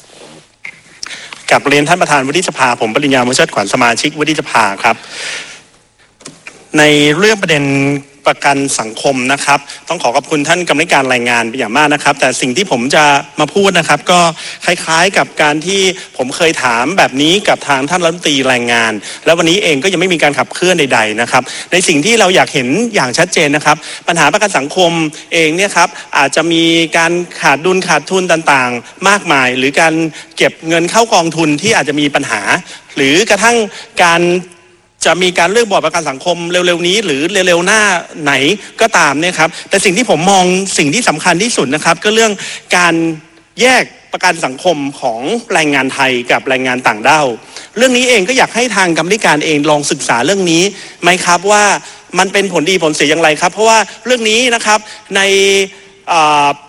กับเรียนท่านประธานวุฒิสภาผมปริญญาวงศ์เชิดขวัญสมาชิกวุฒิสภาครับในเรื่องประเด็นประกันสังคมนะครับต้องขอขอบคุณท่านกรรมการรายงานเป็นอย่างมากนะครับแต่สิ่งที่ผมจะมาพูดนะครับก็คล้ายๆกับการที่ผมเคยถามแบบนี้กับทางท่านรัฐมนตรีแรงงานแล้ววันนี้เองก็ยังไม่มีการขับเคลื่อนใดๆนะครับในสิ่งที่เราอยากเห็นอย่างชัดเจนนะครับปัญหาประกันสังคมเองเนี่ยครับอาจจะมีการขาดดุลขาดทุนต่างๆมากมายหรือการเก็บเงินเข้ากองทุนที่อาจจะมีปัญหาหรือกระทั่งการจะมีการเลือกบอร์ดประกันสังคมเร็วๆนี้หรือเร็วๆหน้าไหนก็ตามเนี่ยครับแต่สิ่งที่ผมมองสิ่งที่สำคัญที่สุดนะครับก็เรื่องการแยกประกันสังคมของแรงงานไทยกับแรงงานต่างด้าวเรื่องนี้เองก็อยากให้ทางกรรมการเองลองศึกษาเรื่องนี้ไหมครับว่ามันเป็นผลดีผลเสียอย่างไรครับเพราะว่าเรื่องนี้นะครับในภ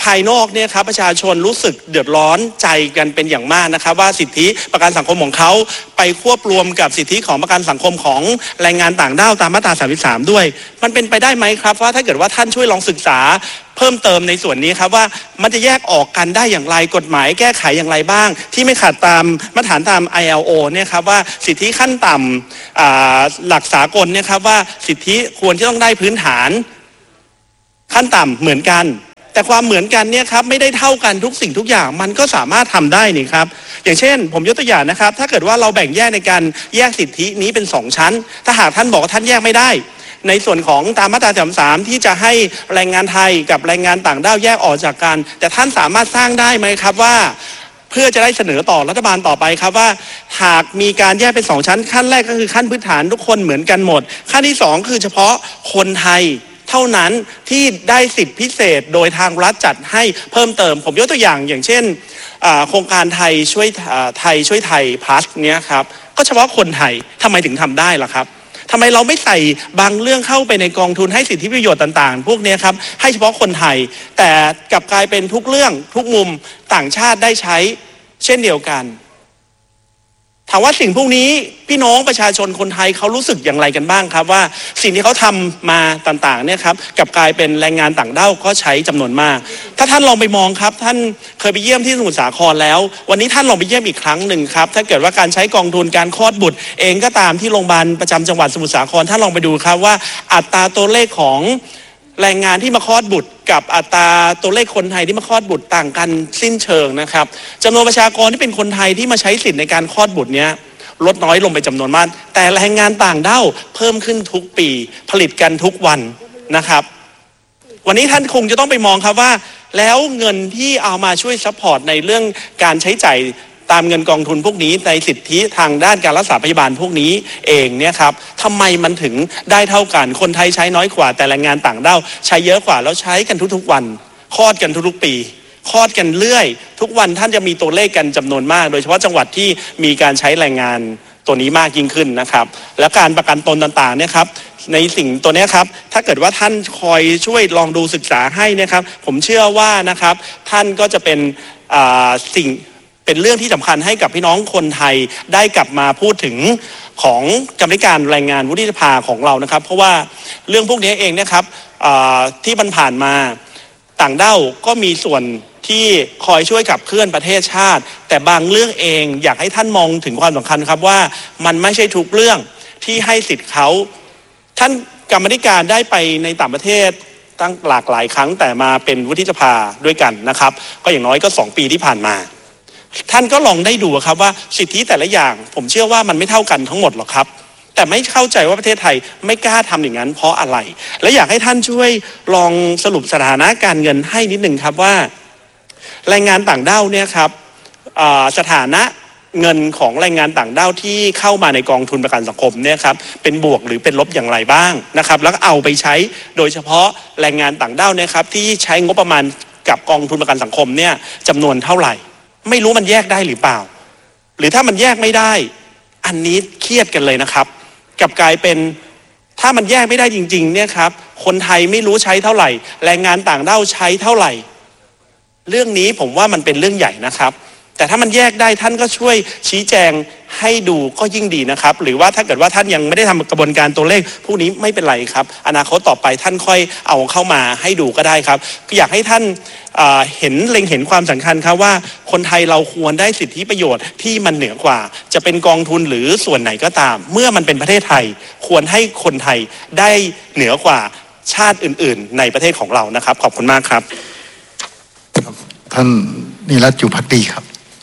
ภายนอกเนี่ยครับประชาชนรู้สึกเดือดร้อนใจกันเป็นอย่างมากนะครับว่าสิทธิประกันสังคมของเขาไปควบรวมกับสิทธิของประกันสังคมของแรงงานต่างด้าวตามมาตราสามสิบสามด้วยมันเป็นไปได้ไหมครับว่าถ้าเกิดว่าท่านช่วยลองศึกษาเพิ่มเติมในส่วนนี้ครับว่ามันจะแยกออกกันได้อย่างไรกฎหมายแก้ไขอย่างไรบ้างที่ไม่ขัดตามมาตรฐานตาม ไอ แอล โอ เนี่ยครับว่าสิทธิขั้นต่ำหลักสากลเนี่ยครับว่าสิทธิควรจะต้องได้พื้นฐานขั้นต่ำเหมือนกันแต่ความเหมือนกันเนี่ยครับไม่ได้เท่ากันทุกสิ่งทุกอย่างมันก็สามารถทำได้นี่ครับอย่างเช่นผมยกตัวอย่างนะครับถ้าเกิดว่าเราแบ่งแยกในการแยกสิทธินี้เป็นสองชั้นถ้าหากท่านบอกว่าท่านแยกไม่ได้ในส่วนของตามมาตราสามสิบสามที่จะให้แรงงานไทยกับแรงงานต่างด้าวแยกออกจากกันแต่ท่านสามารถสร้างได้ไหมครับว่าเพื่อจะได้เสนอต่อรัฐบาลต่อไปครับว่าหากมีการแยกเป็นสองชั้นขั้นแรกก็คือขั้นพื้นฐานทุกคนเหมือนกันหมดขั้นที่สองคือเฉพาะคนไทยเท่านั้นที่ได้สิทธิพิเศษโดยทางรัฐจัดให้เพิ่มเติมผมยกตัวอย่างอย่างเช่นโครงการไทยช่วยไทยช่วยไทยพลัสเนี้ยครับก็เฉพาะคนไทยทำไมถึงทำได้ล่ะครับทำไมเราไม่ใส่บางเรื่องเข้าไปในกองทุนให้สิทธิประโยชน์ต่างๆพวกนี้ครับให้เฉพาะคนไทยแต่กลับกลายเป็นทุกเรื่องทุกมุมต่างชาติได้ใช้เช่นเดียวกันถามว่าสิ่งพวกนี้พี่น้องประชาชนคนไทยเขารู้สึกอย่างไรกันบ้างครับว่าสิ่งที่เขาทำมาต่างๆเนี่ยครับกลับกลายเป็นแรงงานต่างด้าวก็ใช้จำนวนมากถ้าท่านลองไปมองครับท่านเคยไปเยี่ยมที่สมุทรสาครแล้ววันนี้ท่านลองไปเยี่ยมอีกครั้งหนึ่งครับถ้าเกิดว่าการใช้กองทุนการคลอดบุตรเองก็ตามที่โรงพยาบาลประจำจังหวัดสมุทรสาครท่านลองไปดูครับว่าอัตราตัวเลขของแรงงานที่มาคลอดบุตรกับอัตราตัวเลขคนไทยที่มาคลอดบุตรต่างกันสิ้นเชิงนะครับจำนวนประชากรที่เป็นคนไทยที่มาใช้สิทธิ์ในการคลอดบุตรเนี้ยลดน้อยลงไปจำนวนมากแต่แรงงานต่างด้าวเพิ่มขึ้นทุกปีผลิตกันทุกวันนะครับวันนี้ท่านคงจะต้องไปมองครับว่าแล้วเงินที่เอามาช่วยซัพพอร์ตในเรื่องการใช้จ่ายตามเงินกองทุนพวกนี้ในสิทธิทางด้านการรักษาพยาบาลพวกนี้เองเนี่ยครับทำไมมันถึงได้เท่ากันคนไทยใช้น้อยกว่าแต่แรงงานต่างด้าวใช้เยอะกว่าแล้วใช้กันทุกๆวันคลอดกันทุกๆปีคลอดกันเรื่อยทุกวันท่านจะมีตัวเลขกันจำนวนมากโดยเฉพาะจังหวัดที่มีการใช้แรงงานตัวนี้มากยิ่งขึ้นนะครับและการประกันตนต่างๆเนี่ยครับในสิ่งตัวนี้ครับถ้าเกิดว่าท่านคอยช่วยลองดูศึกษาให้นะครับผมเชื่อว่านะครับท่านก็จะเป็นสิ่งเป็นเรื่องที่สำคัญให้กับพี่น้องคนไทยได้กลับมาพูดถึงของกรรมการแรงงานวุฒิสภาของเรานะครับเพราะว่าเรื่องพวกนี้เองนะครับที่มันผ่านมาต่างด้าวก็มีส่วนที่คอยช่วยขับเคลื่อนประเทศชาติแต่บางเรื่องเองอยากให้ท่านมองถึงความสำคัญครับว่ามันไม่ใช่ทุกเรื่องที่ให้สิทธิ์เขาท่านกรรมธิการได้ไปในต่างประเทศตั้งหลากหลายครั้งแต่มาเป็นวุฒิสภาด้วยกันนะครับก็อย่างน้อยก็สองปีที่ผ่านมาท่านก็ลองได้ดูครับว่าสิทธิแต่ละอย่างผมเชื่อว่ามันไม่เท่ากันทั้งหมดหรอกครับแต่ไม่เข้าใจว่าประเทศไทยไม่กล้าทำอย่างนั้นเพราะอะไรและอยากให้ท่านช่วยลองสรุปสถานะการเงินให้นิดหนึ่งครับว่าแรงงานต่างด้าวเนี่ยครับสถานะเงินของแรงงานต่างด้าวที่เข้ามาในกองทุนประกันสังคมเนี่ยครับเป็นบวกหรือเป็นลบอย่างไรบ้างนะครับแล้วเอาไปใช้โดยเฉพาะแรงงานต่างด้าวเนี่ยครับที่ใช้งบประมาณกับกองทุนประกันสังคมเนี่ยจำนวนเท่าไหร่ไม่รู้มันแยกได้หรือเปล่าหรือถ้ามันแยกไม่ได้อันนี้เครียดกันเลยนะครับกลับกลายเป็นถ้ามันแยกไม่ได้จริงๆเนี่ยครับคนไทยไม่รู้ใช้เท่าไหร่แรงงานต่างด้าวใช้เท่าไหร่เรื่องนี้ผมว่ามันเป็นเรื่องใหญ่นะครับแต่ถ้ามันแยกได้ท่านก็ช่วยชี้แจงให้ดูก็ยิ่งดีนะครับหรือว่าถ้าเกิดว่าท่านยังไม่ได้ทำกระบวนการตัวเลขพวกนี้ไม่เป็นไรครับอนาคตต่อไปท่านค่อยเอาเข้ามาให้ดูก็ได้ครับอยากให้ท่านเห็นเล็งเห็นความสำคัญครับว่าคนไทยเราควรได้สิทธิประโยชน์ที่มันเหนือกว่าจะเป็นกองทุนหรือส่วนไหนก็ตามเมื่อมันเป็นประเทศไทยควรให้คนไทยได้เหนือกว่าชาติอื่นๆในประเทศของเรานะครับขอบคุณมากครับท่านนิรัตน์อยู่ภักดีครับ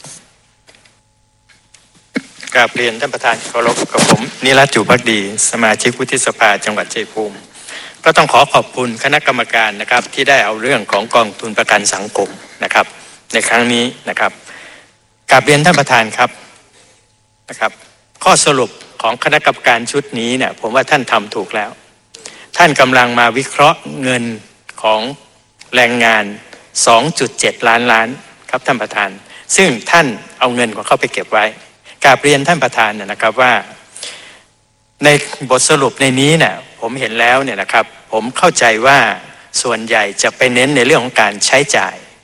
กราบเรียนท่านประธานเคารพกับผมนิรัตน์อยู่ภักดีสมาชิกวุฒิสภาจังหวัดชัยภูมิก็ต้องขอขอบคุณคณะกรรมการนะครับที่ได้เอาเรื่องของกองทุนประกันสังคมนะครับในครั้งนี้นะครับกราบเรียนท่านประธานครับนะครับข้อสรุปของคณะกรรมการชุดนี้เนี่ยผมว่าท่านทำถูกแล้วท่านกำลังมาวิเคราะห์เงินของแรงงาน สองจุดเจ็ด ล้านล้านครับท่านประธานซึ่งท่านเอาเงินของเขาไปเก็บไว้กราบเรียนท่านประธานนะครับว่าในบทสรุปในนี้เนี่ยผมเห็นแล้วเนี่ยนะครับผมเข้าใจว่าส่วนใหญ่จะไปเน้นในเรื่องของการใช้จ่าย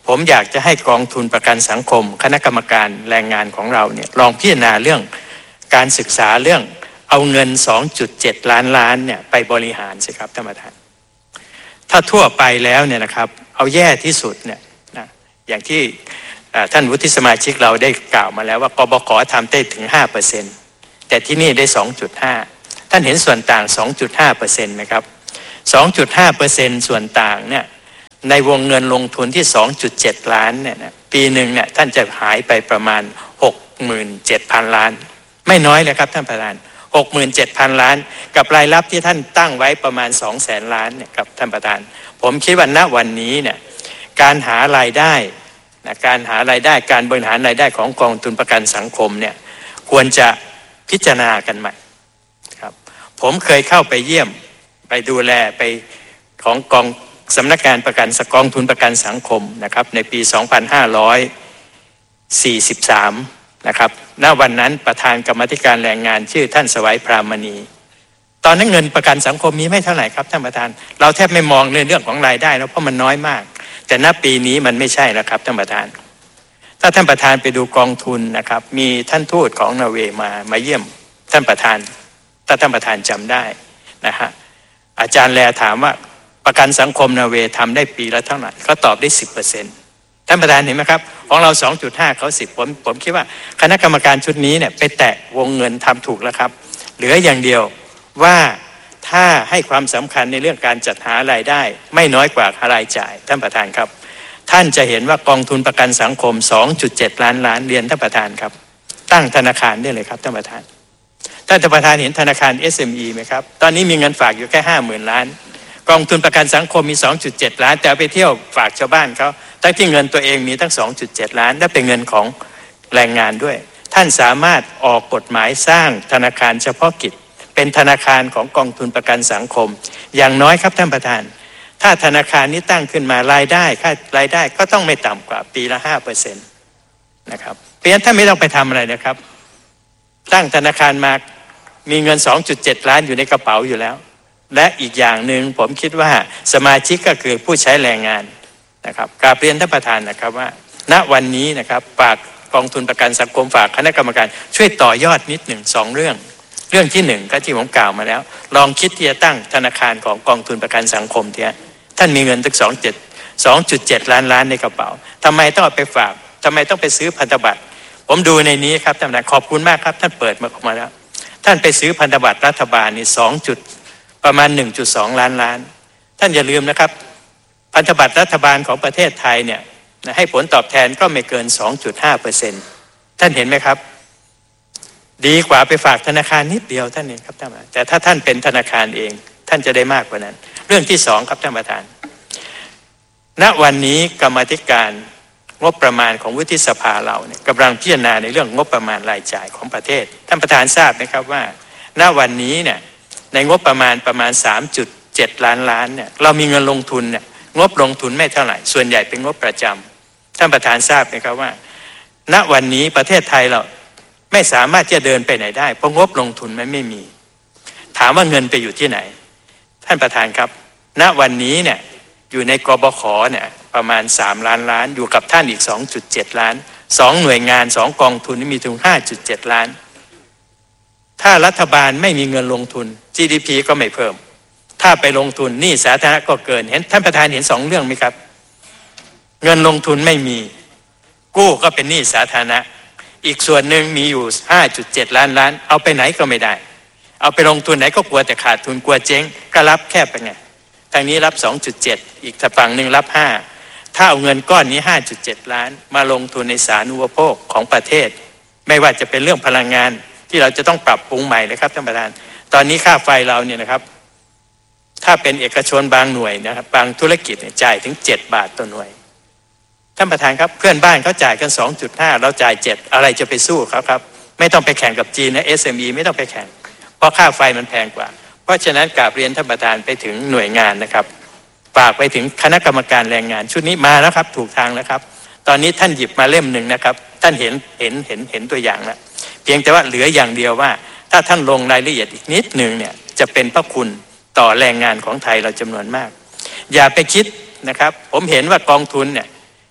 ผมอยากจะให้กองทุนประกันสังคมคณะกรรมการแรงงานของเราเนี่ยลองพิจารณาเรื่องการศึกษาเรื่องเอาเงิน สองจุดเจ็ด ล้านล้านเนี่ยไปบริหารสิครับท่านประธานถ้าทั่วไปแล้วเนี่ยนะครับเอาแย่ที่สุดเนี่ยนะอย่างที่ท่านวุฒิสมาชิกเราได้กล่าวมาแล้วว่ากบข.ทำได้ถึง ห้าเปอร์เซ็นต์ แต่ที่นี่ได้ สองจุดห้า ท่านเห็นส่วนต่าง สองจุดห้าเปอร์เซ็นต์ ไหมครับ สองจุดห้าเปอร์เซ็นต์ ส่วนต่างเนี่ยในวงเงินลงทุนที่ สองจุดเจ็ด ล้านเนี่ยนะปีหนึ่งเนี่ยท่านจะหายไปประมาณ หกหมื่นเจ็ดพัน ล้านไม่น้อยเลยครับท่านประธาน หกหมื่นเจ็ดพัน ล้านกับรายรับที่ท่านตั้งไว้ประมาณ สองแสน ล้านเนี่ยครับท่านประธานผมคิดว่าณวันนี้เนี่ยการหารายได้นะการหารายได้การบริหารรายได้ของกองทุนประกันสังคมเนี่ยควรจะพิจารณากันใหม่ครับผมเคยเข้าไปเยี่ยมไปดูแลไปของกองสำนักงานประกันกองทุนประกันสังคมนะครับในปี สองพันห้าร้อยสี่สิบสาม นะครับณวันนั้นประธานกรรมธิการแรงงานชื่อท่านสวัยพรามณีตอนนั้นเงินประกันสังคมมีไม่เท่าไหร่ครับท่านประธานเราแทบไม่มองในเรื่องของรายได้แล้วเพราะมันน้อยมากแต่ณปีนี้มันไม่ใช่แล้วครับท่านประธานถ้าท่านประธานไปดูกองทุนนะครับมีท่านทูตของนอร์เวย์มามาเยี่ยมท่านประธานถ้าท่านประธานจำได้นะฮะอาจารย์แลถามว่าประกันสังคมนอร์เวย์ทำได้ปีละเท่าไหร่เขาตอบได้ สิบเปอร์เซ็นต์ ท่านประธานเห็นไหมครับของเรา สองจุดห้า เขาสิบผมผมคิดว่าคณะกรรมการชุดนี้เนี่ยไปแตะวงเงินทำถูกแล้วครับเหลืออย่างเดียวว่าถ้าให้ความสำคัญในเรื่องการจัดหารายได้ไม่น้อยกว่ารายจ่ายท่านประธานครับท่านจะเห็นว่ากองทุนประกันสังคม สองจุดเจ็ด ล้านล้านเรียนท่านประธานครับตั้งธนาคารได้เลยครับท่านประธานท่านประธานเห็นธนาคาร เอส เอ็ม อี ไหมครับตอนนี้มีเงินฝากอยู่แค่ ห้าหมื่น ล้านกองทุนประกันสังคมมี สองจุดเจ็ด ล้านแต่เอาไปเที่ยวฝากชาวบ้านเขาทั้งที่เงินตัวเองมีตั้ง สองจุดเจ็ด ล้านและเป็นเงินของแรงงานด้วยท่านสามารถออกกฎหมายสร้างธนาคารเฉพาะกิจเป็นธนาคารของกองทุนประกันสังคมอย่างน้อยครับท่านประธานถ้าธนาคารนี้ตั้งขึ้นมารายได้ค่ารายได้ก็ต้องไม่ต่ำกว่าปีละ ห้าเปอร์เซ็นต์ นะครับเพราะฉะนั้นท่านไม่ต้องไปทำอะไรนะครับตั้งธนาคารมามีเงิน สองจุดเจ็ด ล้านอยู่ในกระเป๋าอยู่แล้วและอีกอย่างหนึ่งผมคิดว่าสมาชิกก็คือผู้ใช้แรงงานนะครับกราบเรียนท่านประธานนะครับว่าณวันนี้นะครับฝากกองทุนประกันสังคมฝากคณะกรรมการช่วยต่อยอดนิดหนึ่งสองเรื่องเรื่องที่หนึ่งก็ที่ผมกล่าวมาแล้วลองคิดที่จะตั้งธนาคารของกองทุนประกันสังคมเถอะท่านมีเงินตั้ง สองจุดเจ็ด ล้านล้านในกระเป๋าทำไมต้องเอาไปฝากทำไมต้องไปซื้อพันธบัตรผมดูในนี้ครับท่านประธานขอบคุณมากครับท่านเปิดมาออกมาแล้วท่านไปซื้อพันธบัตรรัฐบาลนี่สองจุดประมาณ หนึ่งจุดสอง ล้านล้านท่านอย่าลืมนะครับพันธบัตรรัฐบาลของประเทศไทยเนี่ยให้ผลตอบแทนก็ไม่เกิน สองจุดห้าเปอร์เซ็นต์ ท่านเห็นไหมครับดีกว่าไปฝากธนาคารนิดเดียวท่านเองครับท่านประธานแต่ถ้าท่านเป็นธนาคารเองท่านจะได้มากกว่านั้นเรื่องที่สองครับท่านประธานณวันนี้กรรมาธิการงบประมาณของวุฒิสภาเราเนี่ยกำลังพิจารณาในเรื่องงบประมาณรายจ่ายของประเทศท่านประธานทราบไหมครับว่าณวันนี้เนี่ยในงบประมาณประมาณ สามจุดเจ็ด ล้านล้านเนี่ยเรามีเงินลงทุนเนี่ยงบลงทุนไม่เท่าไหร่ส่วนใหญ่เป็นงบประจำท่านประธานทราบไหมครับว่าณวันนี้ประเทศไทยเราไม่สามารถจะเดินไปไหนได้เพราะงบลงทุนมันไม่มีถามว่าเงินไปอยู่ที่ไหนท่านประธานครับณวันนี้เนี่ยอยู่ในกบข.เนี่ยประมาณสามล้านล้านอยู่กับท่านอีก สองจุดเจ็ด ล้านสองหน่วยงานสองกองทุนมีถึง ห้าจุดเจ็ด ล้านถ้ารัฐบาลไม่มีเงินลงทุน จี ดี พี ก็ไม่เพิ่มถ้าไปลงทุนหนี้สาธารณะก็เกินเห็นท่านประธานเห็นสองเรื่องไหมครับเงินลงทุนไม่มีกู้ก็เป็นหนี้สาธารณะอีกส่วนหนึ่งมีอยู่ ห้าจุดเจ็ด ล้านล้านเอาไปไหนก็ไม่ได้เอาไปลงทุนไหนก็กลัวแต่ขาดทุนกลัวเจ๊งก็รับแค่ไปไงทางนี้รับ สองจุดเจ็ด อีกฝั่งหนึ่งรับห้าถ้าเอาเงินก้อนนี้ ห้าจุดเจ็ด ล้านมาลงทุนในสาธารณูปโภคของประเทศไม่ว่าจะเป็นเรื่องพลังงานที่เราจะต้องปรับปรุงใหม่เลยครับท่านประธานตอนนี้ค่าไฟเราเนี่ยนะครับถ้าเป็นเอกชนบางหน่วยนะครับบางธุรกิจเนี่ยจ่ายถึงเจ็ดบาทต่อหน่วยท่านประธานครับเพื่อนบ้านเขาจ่ายกัน สองจุดห้า เราจ่ายเจ็ดอะไรจะไปสู้เขาครับไม่ต้องไปแข่งกับจีนนะ เอส เอ็ม อี ไม่ต้องไปแข่งเพราะค่าไฟมันแพงกว่าเพราะฉะนั้นกราบเรียนท่านประธานไปถึงหน่วยงานนะครับฝากไปถึงคณะกรรมการแรงงานชุดนี้มาแล้วครับถูกทางแล้วครับตอนนี้ท่านหยิบมาเล่มหนึ่งนะครับท่านเห็นเห็นเห็นเห็นตัวอย่างแล้วเพียงแต่ว่าเหลืออย่างเดียวว่าถ้าท่านลงรายละเอียดอีกนิดหนึ่งเนี่ยจะเป็นพระคุณต่อแรงงานของไทยเราจำนวนมากอย่าไปคิดนะครับผมเห็นว่ากองทุนเนี่ย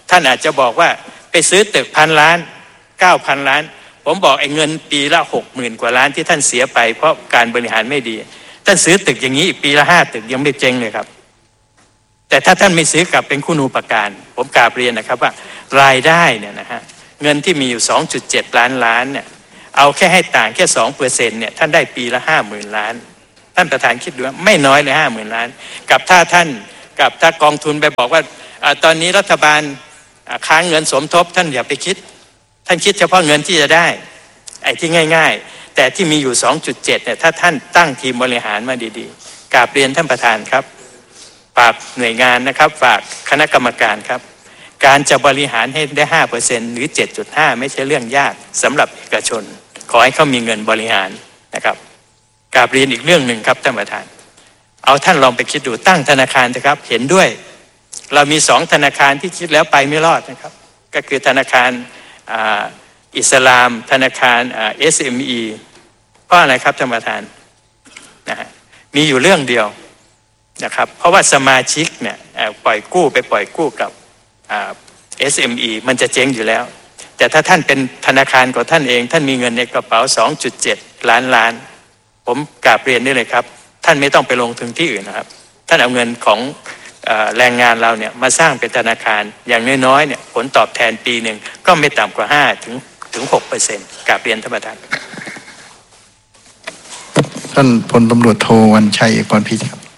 ท่านอาจจะบอกว่าไปซื้อตึกพันล้านเก้าพันล้านผมบอกไอ้เงินปีละหกหมื่นกว่าล้านที่ท่านเสียไปเพราะการบริหารไม่ดีท่านซื้อตึกอย่างนี้ปีละห้าตึกยังไม่เจ๊งเลยครับแต่ถ้าท่านไม่ซื้อกลับเป็นคุณูปการผมกราบเรียนนะครับว่ารายได้เนี่ยนะฮะเงินที่มีอยู่ สองจุดเจ็ด ล้านล้านเนี่ยเอาแค่ให้ต่างแค่ สองเปอร์เซ็นต์ เนี่ยท่านได้ปีละ ห้าหมื่น ล้านท่านประธานคิดดูว่าไม่น้อยเลย ห้าหมื่น ล้านกับถ้าท่านกับถ้ากองทุนไปบอกว่าตอนนี้รัฐบาลค้างเงินสมทบท่านอย่าไปคิดท่านคิดเฉพาะเงินที่จะได้ไอ้ที่ง่ายๆแต่ที่มีอยู่ สองจุดเจ็ด เนี่ยถ้าท่านตั้งทีมบริหารมาดีๆกราบเรียนท่านประธานครับฝากหน่วยงานนะครับฝากคณะกรรมการครับการจะบริหารให้ได้ ห้าเปอร์เซ็นต์ หรือ เจ็ดจุดห้า ไม่ใช่เรื่องยากสำหรับเอกชนขอให้เขามีเงินบริหารนะครับกราบเรียนอีกเรื่องหนึ่งครับท่านประธานเอาท่านลองไปคิดดูตั้งธนาคารนะครับเห็นด้วยเรามีสองธนาคารที่คิดแล้วไปไม่รอดนะครับก็คือธนาคารอิสลามธนาคาร เอส เอ็ม อี เพราะอะไรครับท่านประธานนะฮะมีอยู่เรื่องเดียวนะครับเพราะว่าสมาชิกเนี่ยปล่อยกู้ไปปล่อยกู้กับ เอส เอ็ม อี มันจะเจ๊งอยู่แล้วแต่ถ้าท่านเป็นธนาคารของท่านเองท่านมีเงินในกระเป๋า สองจุดเจ็ด ล้านล้านผมกราบเรียนได้เลยครับท่านไม่ต้องไปลงทุนที่อื่นนะครับท่านเอาเงินของแรงงานเราเนี่ยมาสร้างเป็นธนาคารอย่างน้อยๆเนี่ยผลตอบแทนปีหนึ่งก็ไม่ต่ำกว่าห้าถึงถึงหกเปอร์เซ็นต์กราบเรียนท่านประธานท่านพลตำรวจโทวันชัยเอกพรพิษครับ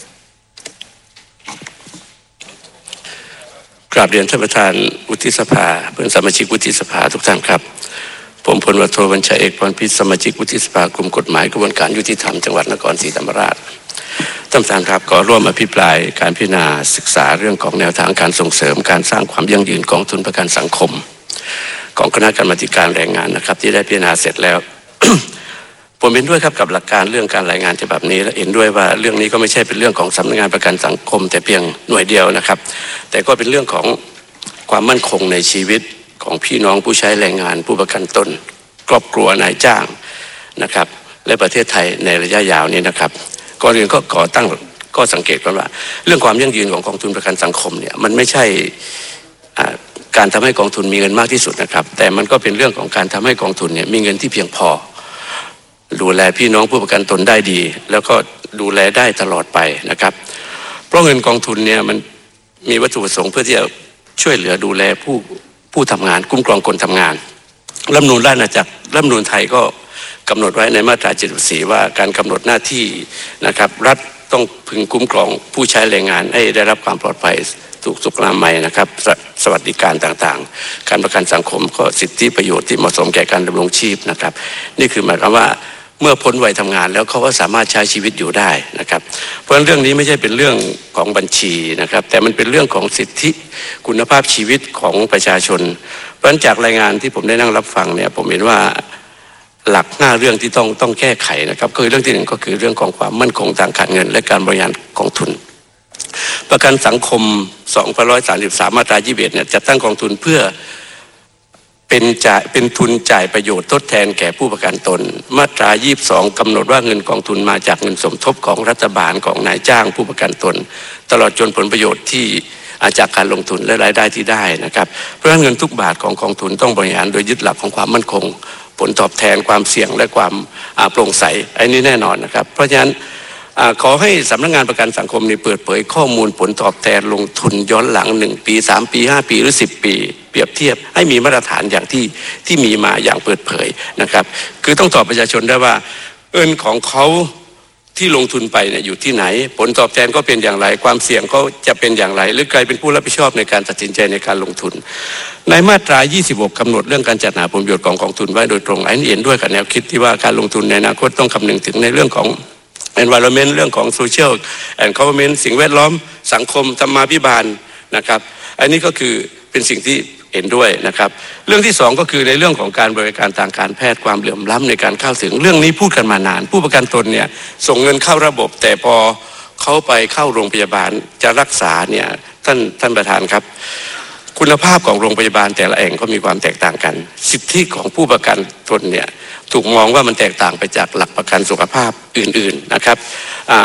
กราบเรียนท่านประธานวุฒิสภาเพื่อนสมาชิกวุฒิสภาทุกท่านครับผมพลตำรวจโทวันชัยเอกพรพิษสมาชิกวุฒิสภากลุ่มกฎหมายกระบวนการยุติธรรมจังหวัดนครศรีธรรมราชท่านประธานครับขอร่วมอภิปรายการพิจารณาศึกษาเรื่องของแนวทางการส่งเสริมการสร้างความยั่งยืนกองทุนประกันสังคมของคณะกรรมาธิการแรงงานนะครับที่ได้พิจารณาเสร็จแล้ว ผมเห็นด้วยครับกับหลักการเรื่องการรายงานฉบับนี้และเห็นด้วยว่าเรื่องนี้ก็ไม่ใช่เป็นเรื่องของสำนักงานประกันสังคมแต่เพียงหน่วยเดียวนะครับแต่ก็เป็นเรื่องของความมั่นคงในชีวิตของพี่น้องผู้ใช้แรงงานผู้ประกันตนครอบครัวนายจ้างนะครับและประเทศไทยในระยะยาวนี้นะครับก่อนอื่นก็ขอตั้งก็สังเกตกันว่าเรื่องความยั่งยืนของกองทุนประกันสังคมเนี่ยมันไม่ใช่การทำให้กองทุนมีเงินมากที่สุดนะครับแต่มันก็เป็นเรื่องของการทำให้กองทุนเนี่ยมีเงินที่เพียงพอดูแลพี่น้องผู้ประกันตนได้ดีแล้วก็ดูแลได้ตลอดไปนะครับเพราะเงินกองทุนเนี่ยมันมีวัตถุประสงค์เพื่อที่จะช่วยเหลือดูแลผู้ผู้ทำงานคุ้มครองคนทำงานรัฐธรรมนูญราชอาณาจักรรัฐธรรมนูญไทยก็กำหนดไว้ในมาตราเจ็ดสิบสี่ว่าการกำหนดหน้าที่นะครับรัฐต้องพึงคุ้มครองผู้ใช้แรงงานให้ได้รับความปลอดภัยถูกสุขอนามัยนะครับสวัสดิการต่างๆการประกันสังคมก็สิทธิประโยชน์ที่เหมาะสมแก่การดำรงชีพนะครับนี่คือหมายความว่าเมื่อพ้นวัยทำงานแล้วเขาก็สามารถใช้ชีวิตอยู่ได้นะครับเพราะฉะนั้นเรื่องนี้ไม่ใช่เป็นเรื่องของบัญชีนะครับแต่มันเป็นเรื่องของสิทธิคุณภาพชีวิตของประชาชนเพราะฉะนั้นจากรายงานที่ผมได้นั่งรับฟังเนี่ยผมเห็นว่าหลักห้าเรื่องที่ต้องต้องแก้ไขนะครับคือเรื่องที่หนึ่งก็คือเรื่องของความมั่นคงทางการเงินและการบริหารกองทุนประกันสังคมสองพันหนึ่งร้อยสามสิบสามมาตรายี่สิบเอ็ดเนี่ยจัดตั้งกองทุนเพื่อเป็นจ่ายเป็นทุนจ่ายประโยชน์ทดแทนแก่ผู้ประกันตนมาตรายี่สิบสองกำหนดว่าเงินกองทุนมาจากเงินสมทบของรัฐบาลของนายจ้างผู้ประกันตนตลอดจนผลประโยชน์ที่อาจากการลงทุนและรายได้ที่ได้นะครับเพราะฉะนั้นเงินทุกบาทของกองทุนต้องบริหารโดยยึดหลักของความมั่นคงผลตอบแทนความเสี่ยงและความโปร่งใสอันนี้แน่นอนนะครับเพราะฉะนั้นขอให้สำนักงานประกันสังคมนี้เปิดเผยข้อมูลผลตอบแทนลงทุนย้อนหลังหนึ่งปีสามปีห้าปีหรือสิบปีเปรียบเทียบให้มีมาตรฐานอย่างที่ที่มีมาอย่างเปิดเผยนะครับคือต้องตอบประชาชนได้ว่าเงินของเขาที่ลงทุนไปเนี่ยอยู่ที่ไหนผลตอบแทนก็เป็นอย่างไรความเสี่ยงก็จะเป็นอย่างไรหรือใครเป็นผู้รับผิดชอบในการตัดสินใจในการลงทุนในมาตรายี่สิบหกกำหนดเรื่องการจัดหาผลประโยชน์ของกองทุนไว้โดยตรงอันนี้เห็นด้วยกับแนวคิดที่ว่าการลงทุนในอนาคตต้องคำนึงถึงในเรื่องของ environment เรื่องของ social and government สิ่งแวดล้อมสังคมธรรมาภิบาลนะครับอันนี้ก็คือเป็นสิ่งที่เห็นด้วยนะครับเรื่องที่สองก็คือในเรื่องของการบริการทางการแพทย์ความเหลื่อมล้ำในการเข้าถึงเรื่องนี้พูดกันมานานผู้ประกันตนเนี่ยส่งเงินเข้าระบบแต่พอเขาไปเข้าโรงพยาบาลจะรักษาเนี่ยท่านท่านประธานครับคุณภาพของโรงพยาบาลแต่ละแห่งก็มีความแตกต่างกันสิทธิของผู้ประกันตนเนี่ยถูกมองว่ามันแตกต่างไปจากหลักประกันสุขภาพอื่นๆนะครับอ่า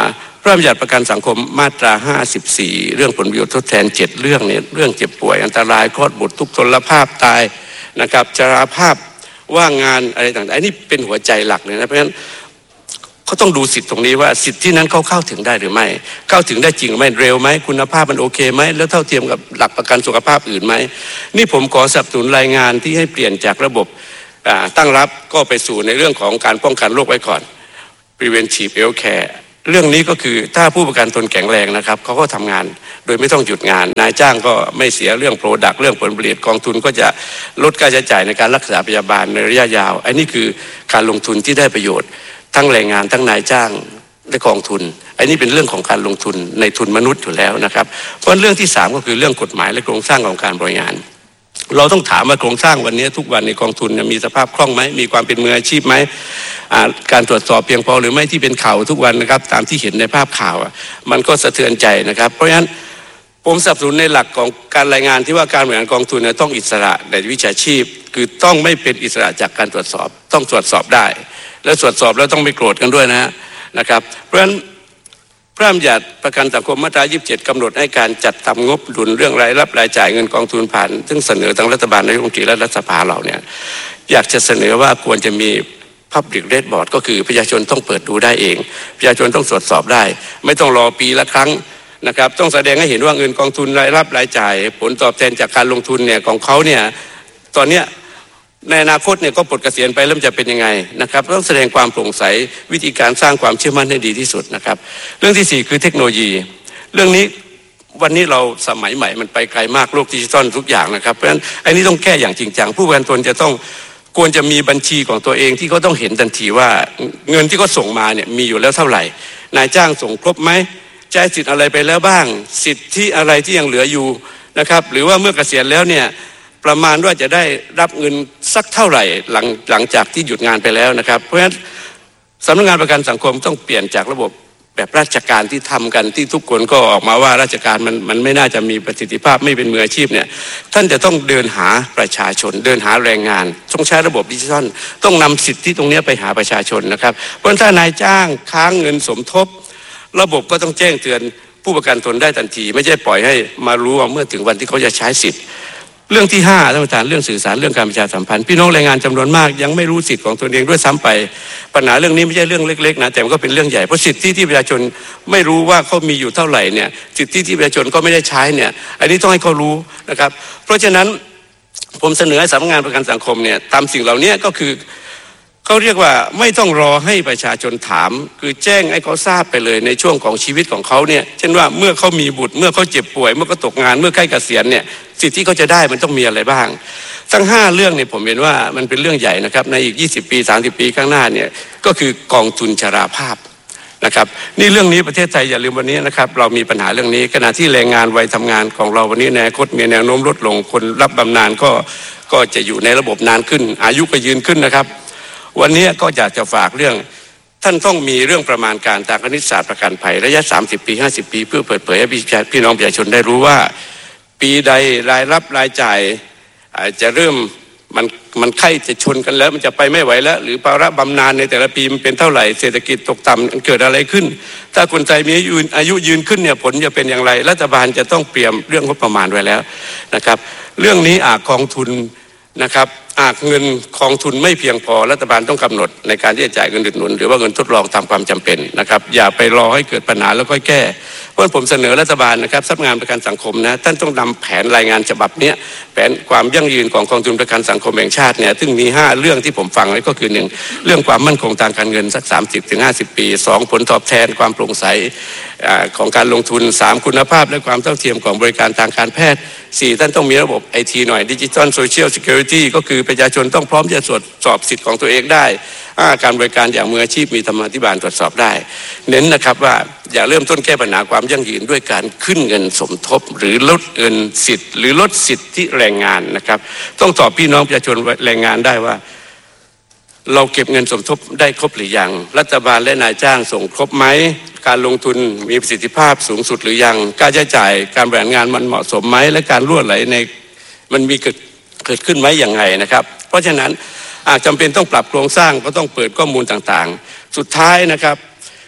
พระราชบัญญัติประกันสังคมมาตราห้าสิบสี่เรื่องผลประโยชน์ทดแทนเจ็ดเรื่องเนี่ยเรื่องเจ็บป่วยอันตรายคลอดบุตรทุกพลภาพตายนะครับชราภาพว่างงานอะไรต่างๆอันนี้เป็นหัวใจหลักเลยนะเพราะฉะนั้นเขาต้องดูสิทธิ์ตรงนี้ว่าสิทธิที่นั้นเขาเข้าถึงได้หรือไม่เข้าถึงได้จริงไหมเร็วไหมคุณภาพมันโอเคไหมแล้วเท่าเทียมกับหลักประกันสุขภาพอื่นไหมนี่ผมขอสนับสนุนรายงานที่ให้เปลี่ยนจากระบบตั้งรับก็ไปสู่ในเรื่องของการป้องกันโรคไว้ก่อน preventive health care เรื่องนี้ก็คือถ้าผู้ประกันตนแข็งแรงนะครับเขาก็ทำงานโดยไม่ต้องหยุดงานนายจ้างก็ไม่เสียเรื่องโปรดักต์เรื่องผลผลิตกองทุนก็จะลดค่าใช้จ่ายในการรักษาพยาบาลในระยะยาวอันนี้คือการลงทุนที่ได้ประโยชน์ทั้งแรงงานทั้งนายจ้างและกองทุนอันนี้เป็นเรื่องของการลงทุนในทุนมนุษย์อยู่แล้วนะครับเพราะเรื่องที่สามก็คือเรื่องกฎหมายและโครงสร้างของการบริหารเราต้องถามว่าโครงสร้างวันนี้ทุกวันในกองทุนมีสภาพคล่องไหมมีความเป็นมืออาชีพไหมการตรวจสอบเพียงพอหรือไม่ที่เป็นข่าวทุกวันนะครับตามที่เห็นในภาพข่าวมันก็สะเทือนใจนะครับเพราะฉะนั้นผมสนับสนุนในหลักของการรายงานที่ว่าการบริหารกองทุนต้องอิสระในวิชาชีพคือต้องไม่เป็นอิสระจากการตรวจสอบต้องตรวจสอบได้และตรวจสอบแล้วต้องไม่โกรธกันด้วยนะนะครับเพราะฉะนั้นพระราชบัญญัติประกันสังคมมาตรายี่สิบเจ็ดกำหนดให้การจัดทำงบดุลเรื่องรายรับรายจ่ายเงินกองทุนผ่านซึ่งเสนอทางรัฐบาลนายกรัฐมนตรีและรัฐสภาเราเนี่ยอยากจะเสนอว่าควรจะมี Public Dashboard ก็คือประชาชนต้องเปิดดูได้เองประชาชนต้องตรวจสอบได้ไม่ต้องรอปีละครั้งนะครับต้องแสดงให้เห็นว่าเงินกองทุนรายรับรายจ่ายผลตอบแทนจากการลงทุนเนี่ยของเขาเนี่ยตอนเนี้ยในอนาคตเนี่ยก็ปลดเกษียณไปแล้วจะเป็นยังไงนะครับต้องแสดงความโปร่งใสวิธีการสร้างความเชื่อมั่นให้ดีที่สุดนะครับเรื่องที่สี่คือเทคโนโลยีเรื่องนี้วันนี้เราสมัยใหม่มันไปไกลมากโลกดิจิทัลทุกอย่างนะครับเพราะฉะนั้นอันนี้ต้องแก้อย่างจริงจังผู้ประกันตนจะต้องควรจะมีบัญชีของตัวเองที่เขาต้องเห็นทันทีว่าเงินที่เขาส่งมาเนี่ยมีอยู่แล้วเท่าไหร่นายจ้างส่งครบไหมใช้สิทธิ์อะไรไปแล้วบ้างสิทธิอะไรที่ยังเหลืออยู่นะครับหรือว่าเมื่อเกษียณแล้วเนี่ยประมาณว่าจะได้รับเงินสักเท่าไหร่หลังหลังจากที่หยุดงานไปแล้วนะครับเพราะฉะนั้นสำนักงานประกันสังคมต้องเปลี่ยนจากระบบแบบราชการที่ทำกันที่ทุกคนก็ออกมาว่าราชการมันมันไม่น่าจะมีประสิทธิภาพไม่เป็นมืออาชีพเนี่ยท่านจะต้องเดินหาประชาชนเดินหาแรงงานต้องใช้ระบบดิจิทัลต้องนำสิทธิตรงนี้ไปหาประชาชนนะครับเพราะถ้านายจ้างค้างเงินสมทบระบบก็ต้องแจ้งเตือนผู้ประกันตนได้ทันทีไม่ใช่ปล่อยให้มารู้ว่าเมื่อถึงวันที่เขาจะใช้สิทธิ์เรื่องที่ห้าท่านประธานเรื่องสื่อสารเรื่องการประชาสัมพันธ์พี่น้องแรงงานจำนวนมากยังไม่รู้สิทธิ์ของตนเองด้วยซ้ำไปปัญหาเรื่องนี้ไม่ใช่เรื่องเล็กๆนะแต่มันก็เป็นเรื่องใหญ่เพราะสิทธิที่ประชาชนไม่รู้ว่าเขามีอยู่เท่าไหร่เนี่ยสิทธิที่ประชาชนก็ไม่ได้ใช้เนี่ยอันนี้ต้องให้เขารู้นะครับเพราะฉะนั้นผมเสนอให้สำนักงานประกันสังคมเนี่ยตามสิ่งเหล่านี้ก็คือเขาเรียกว่าไม่ต้องรอให้ประชาชนถามคือแจ้งให้เขาทราบไปเลยในช่วงของชีวิตของเขาเนี่ยเช่นว่าเมื่อเขามีบุตรเมื่อเขาเจ็บป่วยเมื่อเขาตกงานเมื่อใกล้เกษียณเนี่ยสิทธิที่เขาจะได้มันต้องมีอะไรบ้างทั้งห้าเรื่องเนี่ยผมเห็นว่ามันเป็นเรื่องใหญ่นะครับในอีกยี่สิบปีสามสิบปีข้างหน้าเนี่ยก็คือกองทุนชราภาพนะครับนี่เรื่องนี้ประเทศไทยอย่าลืมวันนี้นะครับเรามีปัญหาเรื่องนี้ขณะที่แรงงานวัยทำงานของเราวันนี้ในอนาคตมีแนวโน้มลดลงคนรับบำนาญก็ก็จะอยู่ในระบบนานขึ้นอายุก็ยืนขึ้นนะครับวันนี้ก็อยากจะฝากเรื่องท่านต้องมีเรื่องประมาณการทางคณิตศาสตร์ประกันภัยระยะสามสิบปีห้าสิบปีเพื่อเปิดเผยให้พี่น้องประชาชนได้รู้ว่าปีใดรายรับรายจ่ายอาจจะเริ่มมันมันไข้จะชนกันแล้วมันจะไปไม่ไหวแล้วหรือภาระบำนาญในแต่ละปีมันเป็นเท่าไหร่เศรษฐกิจตกต่ำมันเกิดอะไรขึ้นถ้าคนไทยมีอายุยืนขึ้นเนี่ยผลจะเป็นอย่างไรรัฐบาลจะต้องเตรียมเรื่องงบประมาณไว้แล้วนะครับเรื่องนี้อาจกองทุนนะครับอาจเงินกองทุนไม่เพียงพอรัฐบาลต้องกำหนดในการที่จะจ่ายเงินอุดหนุนหรือว่าเงินทดลองตามความจำเป็นนะครับอย่าไปรอให้เกิดปัญหาแล้วค่อยแก้เพราะผมเสนอรัฐบาลนะครับสำนักงานประกันสังคมนะท่านต้องนำแผนรายงานฉบับนี้แผนความยั่งยืนของกองทุนประกันสังคมแห่งชาติเนี่ยซึ่งมีห้าเรื่องที่ผมฟังไว้ก็คือหนึ่งเรื่องความมั่นคงทางการเงินสัก สามสิบถึงห้าสิบ ปีสองผลตอบแทนความโปร่งใสของการลงทุนสามคุณภาพและความเท่าเทียมของบริการทางการแพทย์สี่ท่านต้องมีระบบไอทีหน่อยดิจิทัลโซเชียลซิเคียวริตี้ก็คือประชาชนต้องพร้อมจะตรวจสอบสิทธิ์ของตัวเองได้การบริการอย่างมืออาชีพมีธรรมาภิบาลตรวจสอบได้เน้นนะครับว่าอย่าเริ่มต้นแก้ปัญหาความยั่งยืนด้วยการขึ้นเงินสมทบหรือลดเงินสิทธิ์หรือลดสิทธิแรงงานนะครับต้องตอบพี่น้องประชาชนแรงงานได้ว่าเราเก็บเงินสมทบได้ครบหรือยังรัฐบาลและนายจ้างส่งครบไหมการลงทุนมีประสิทธิภาพสูงสุดหรือยังการใช้จ่ายการบริหารงานมันเหมาะสมไหมและการรั่วไหลในมันมีเกิดเกิดขึ้นไหมอย่างไรนะครับเพราะฉะนั้นอาจจำเป็นต้องปรับโครงสร้างก็ต้องเปิดข้อมูลต่างๆสุดท้ายนะครับ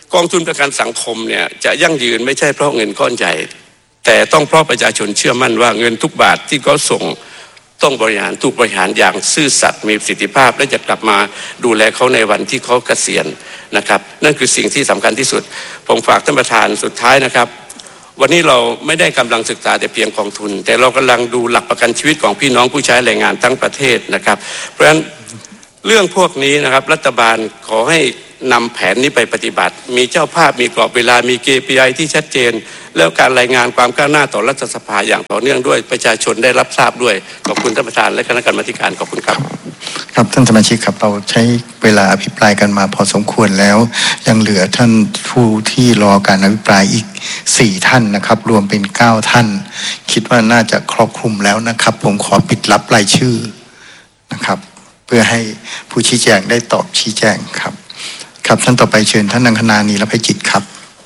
กองทุนประกันสังคมเนี่ยจะยั่งยืนไม่ใช่เพราะเงินก้อนใหญ่แต่ต้องเพราะประชาชนเชื่อมั่นว่าเงินทุกบาทที่เขาส่งต้องบริหารถูกบริหารอย่างซื่อสัตย์มีประสิทธิภาพและจะกลับมาดูแลเขาในวันที่เขาเกษียณนะครับนั่นคือสิ่งที่สำคัญที่สุดผมฝากท่านประธานสุดท้ายนะครับวันนี้เราไม่ได้กำลังศึกษาแต่เพียงกองทุนแต่เรากำลังดูหลักประกันชีวิตของพี่น้องผู้ใช้แรงงานทั้งประเทศนะครับเพราะฉะนั้นเรื่องพวกนี้นะครับรัฐบาลขอให้นำแผนนี้ไปปฏิบัติมีเจ้าภาพมีกรอบเวลามี เค พี ไอ ที่ชัดเจนแล้วการรายงานความก้าวหน้าต่อรัฐสภาอย่างต่อเนื่องด้วยประชาชนได้รับทราบด้วยขอบคุณท่านประธานและคณะกรรมาธิการขอบคุณครับครับท่านสมาชิกครับเราใช้เวลาอภิปรายกันมาพอสมควรแล้วยังเหลือท่านผู้ที่รอการอภิปรายอีกสี่ท่านนะครับรวมเป็นเก้าท่านคิดว่าน่าจะครอบคลุมแล้วนะครับผมขอปิดรับรายชื่อนะครับเพื่อให้ผู้ชี้แจงได้ตอบชี้แจงครับครับท่านต่อไปเชิญท่านนังคณานีรภัยจิตครับ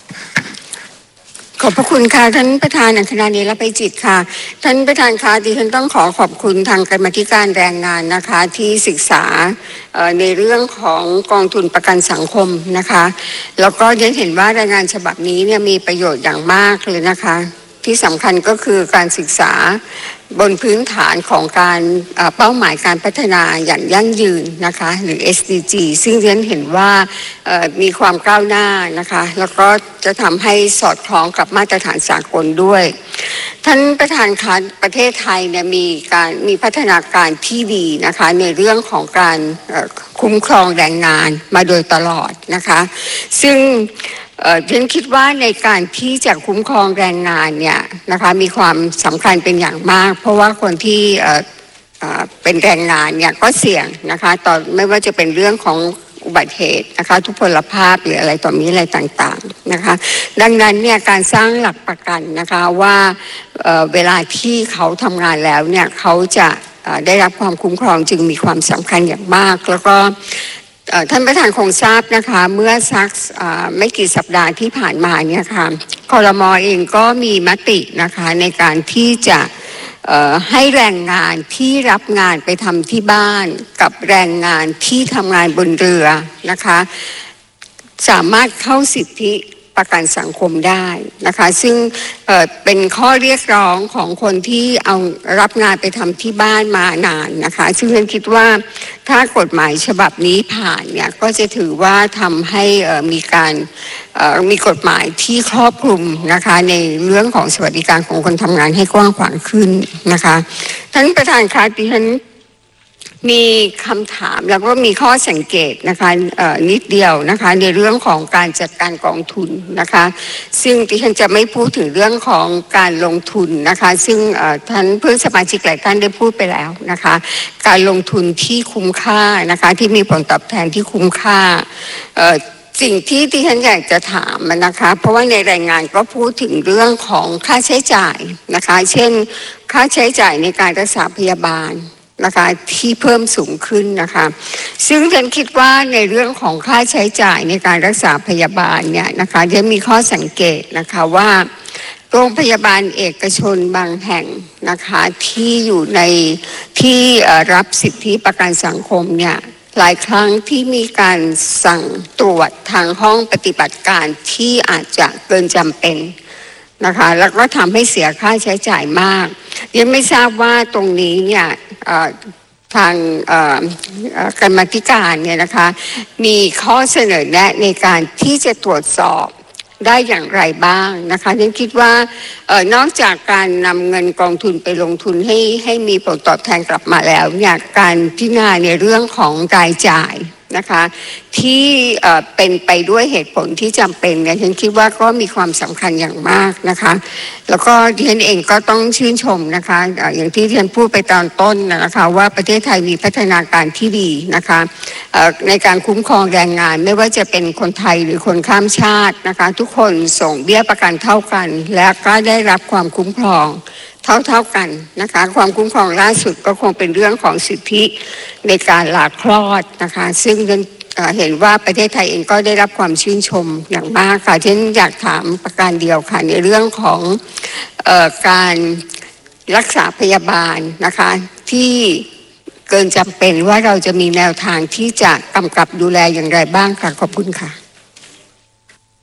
ขอบพระคุณค่ะท่านประธานนังคณานีรภัยจิตค่ะท่านประธานคะดิฉันต้องขอขอบคุณทางกรรมาธิการแรงงานนะคะที่ศึกษาในเรื่องของกองทุนประกันสังคมนะคะแล้วก็ดิฉันเห็นว่ารายงานฉบับนี้เนี่ยมีประโยชน์อย่างมากเลยนะคะที่สำคัญก็คือการศึกษาบนพื้นฐานของการเป้าหมายการพัฒนาอย่างยั่งยืนนะคะหรือ เอส ดี จี ซึ่งเรียนเห็นว่ามีความก้าวหน้านะคะแล้วก็จะทำให้สอดคล้องกับมาตรฐานสากลด้วยท่านประธานคะประเทศไทยเนี่ยมีการมีพัฒนาการที่ดีนะคะในเรื่องของการคุ้มครองแรงงานมาโดยตลอดนะคะซึ่งเอ่อฉันคิดว่าในการที่จะคุ้มครองแรงงานเนี่ยนะคะมีความสำคัญเป็นอย่างมากเพราะว่าคนที่เอ่อเอ่อเป็นแรงงานเนี่ยก็เสี่ยงนะคะต่อไม่ว่าจะเป็นเรื่องของอุบัติเหตุนะคะทุพพลภาพหรืออะไรต่อมีอะไรต่างๆนะคะดังนั้นเนี่ยการสร้างหลักประกันนะคะว่าเอ่อเวลาที่เขาทำงานแล้วเนี่ยเขาจะได้รับความคุ้มครองจึงมีความสำคัญอย่างมากแล้วก็ท่านประธานคงทราบนะคะเมื่อสักไม่กี่สัปดาห์ที่ผ่านมาเนี่ยค่ะครม.เองก็มีมตินะคะในการที่จะให้แรงงานที่รับงานไปทำที่บ้านกับแรงงานที่ทำงานบนเรือนะคะสามารถเข้าสิทธิประกันสังคมได้นะคะซึ่ง เอ่อ เป็นข้อเรียกร้องของคนที่เอารับงานไปทำที่บ้านมานานนะคะซึ่งฉันคิดว่าถ้ากฎหมายฉบับนี้ผ่านเนี่ยก็จะถือว่าทำให้มีการมีกฎหมายที่ครอบคลุมนะคะในเรื่องของสวัสดิการของคนทำงานให้กว้างขวางขึ้นนะคะท่านประธานคะดิฉันมีคำถามแล้วก็มีข้อสังเกตนะคะนิดเดียวนะคะในเรื่องของการจัดการกองทุนนะคะซึ่งดิฉันจะไม่พูดถึงเรื่องของการลงทุนนะคะซึ่งท่านเพื่อนสมาชิกหลายท่านได้พูดไปแล้วนะคะการลงทุนที่คุ้มค่านะคะที่มีผลตอบแทนที่คุ้มค่าสิ่งที่ที่ฉันอยากจะถามนะคะเพราะว่าในรายงานก็พูดถึงเรื่องของค่าใช้จ่ายนะคะเช่นค่าใช้จ่ายในการรักษาพยาบาลนะคะที่เพิ่มสูงขึ้นนะคะซึ่งฉันคิดว่าในเรื่องของค่าใช้จ่ายในการรักษาพยาบาลเนี่ยนะคะจะมีข้อสังเกตนะคะว่าโรงพยาบาลเอกชนบางแห่งนะคะที่อยู่ในที่รับสิทธิประกันสังคมเนี่ยหลายครั้งที่มีการสั่งตรวจทางห้องปฏิบัติการที่อาจจะเกินจำเป็นนะคะแล้วก็ทำให้เสียค่าใช้จ่ายมากยังไม่ทราบว่าตรงนี้เนี่ยทางกรรมาธิการเนี่ยนะคะมีข้อเสนอแนะในการที่จะตรวจสอบได้อย่างไรบ้างนะคะฉันคิดว่าเอ่อนอกจากการนำเงินกองทุนไปลงทุนให้ให้มีผลตอบแทนกลับมาแล้วเนี่ยการพิจารณาในเรื่องของรายจ่ายนะคะที่เอ่อเป็นไปด้วยเหตุผลที่จำเป็นเนี่ยฉันคิดว่าก็มีความสำคัญอย่างมากนะคะแล้วก็ดิฉันเองก็ต้องชื่นชมนะคะอย่างที่ดิฉันพูดไปตอนต้นนะคะว่าประเทศไทยมีพัฒนาการที่ดีนะคะในการคุ้มครองแรงงานไม่ว่าจะเป็นคนไทยหรือคนข้ามชาตินะคะทุกคนส่งเบี้ยประกันเท่ากันและก็ได้รับความคุ้มครองเท่าๆกันนะคะความคุ้มครองล่าสุดก็คงเป็นเรื่องของสิทธิในการหลาคลอดนะคะซึ่งเห็นว่าประเทศไทยเองก็ได้รับความชื่นชมอย่างมากค่ะฉันอยากถามประการเดียวค่ะในเรื่องของเอ่อการรักษาพยาบาลนะคะที่เกินจำเป็นว่าเราจะมีแนวทางที่จะกำกับดูแลอย่างไรบ้างค่ะขอบคุณค่ะ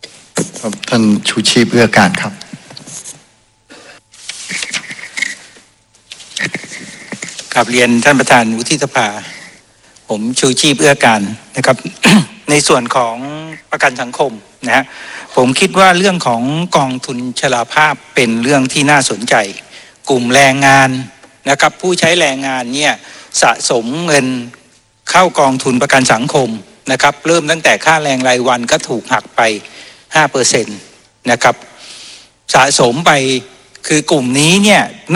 ครับท่านชูชีพเอื้อการครับกราบเรียนท่านประธานวุฒิสภาผมชูชีพเอื้อการนะครับ ในส่วนของประกันสังคมนะฮะผมคิดว่าเรื่องของกองทุนชราภาพเป็นเรื่องที่น่าสนใจกลุ่มแรงงานนะครับผู้ใช้แรงงานเนี่ยสะสมเงินเข้ากองทุนประกันสังคมนะครับเริ่มตั้งแต่ค่าแรงรายวันก็ถูกหักไป ห้าเปอร์เซ็นต์ นะครับสะสมไปคือกลุ่มนี้เนี่ย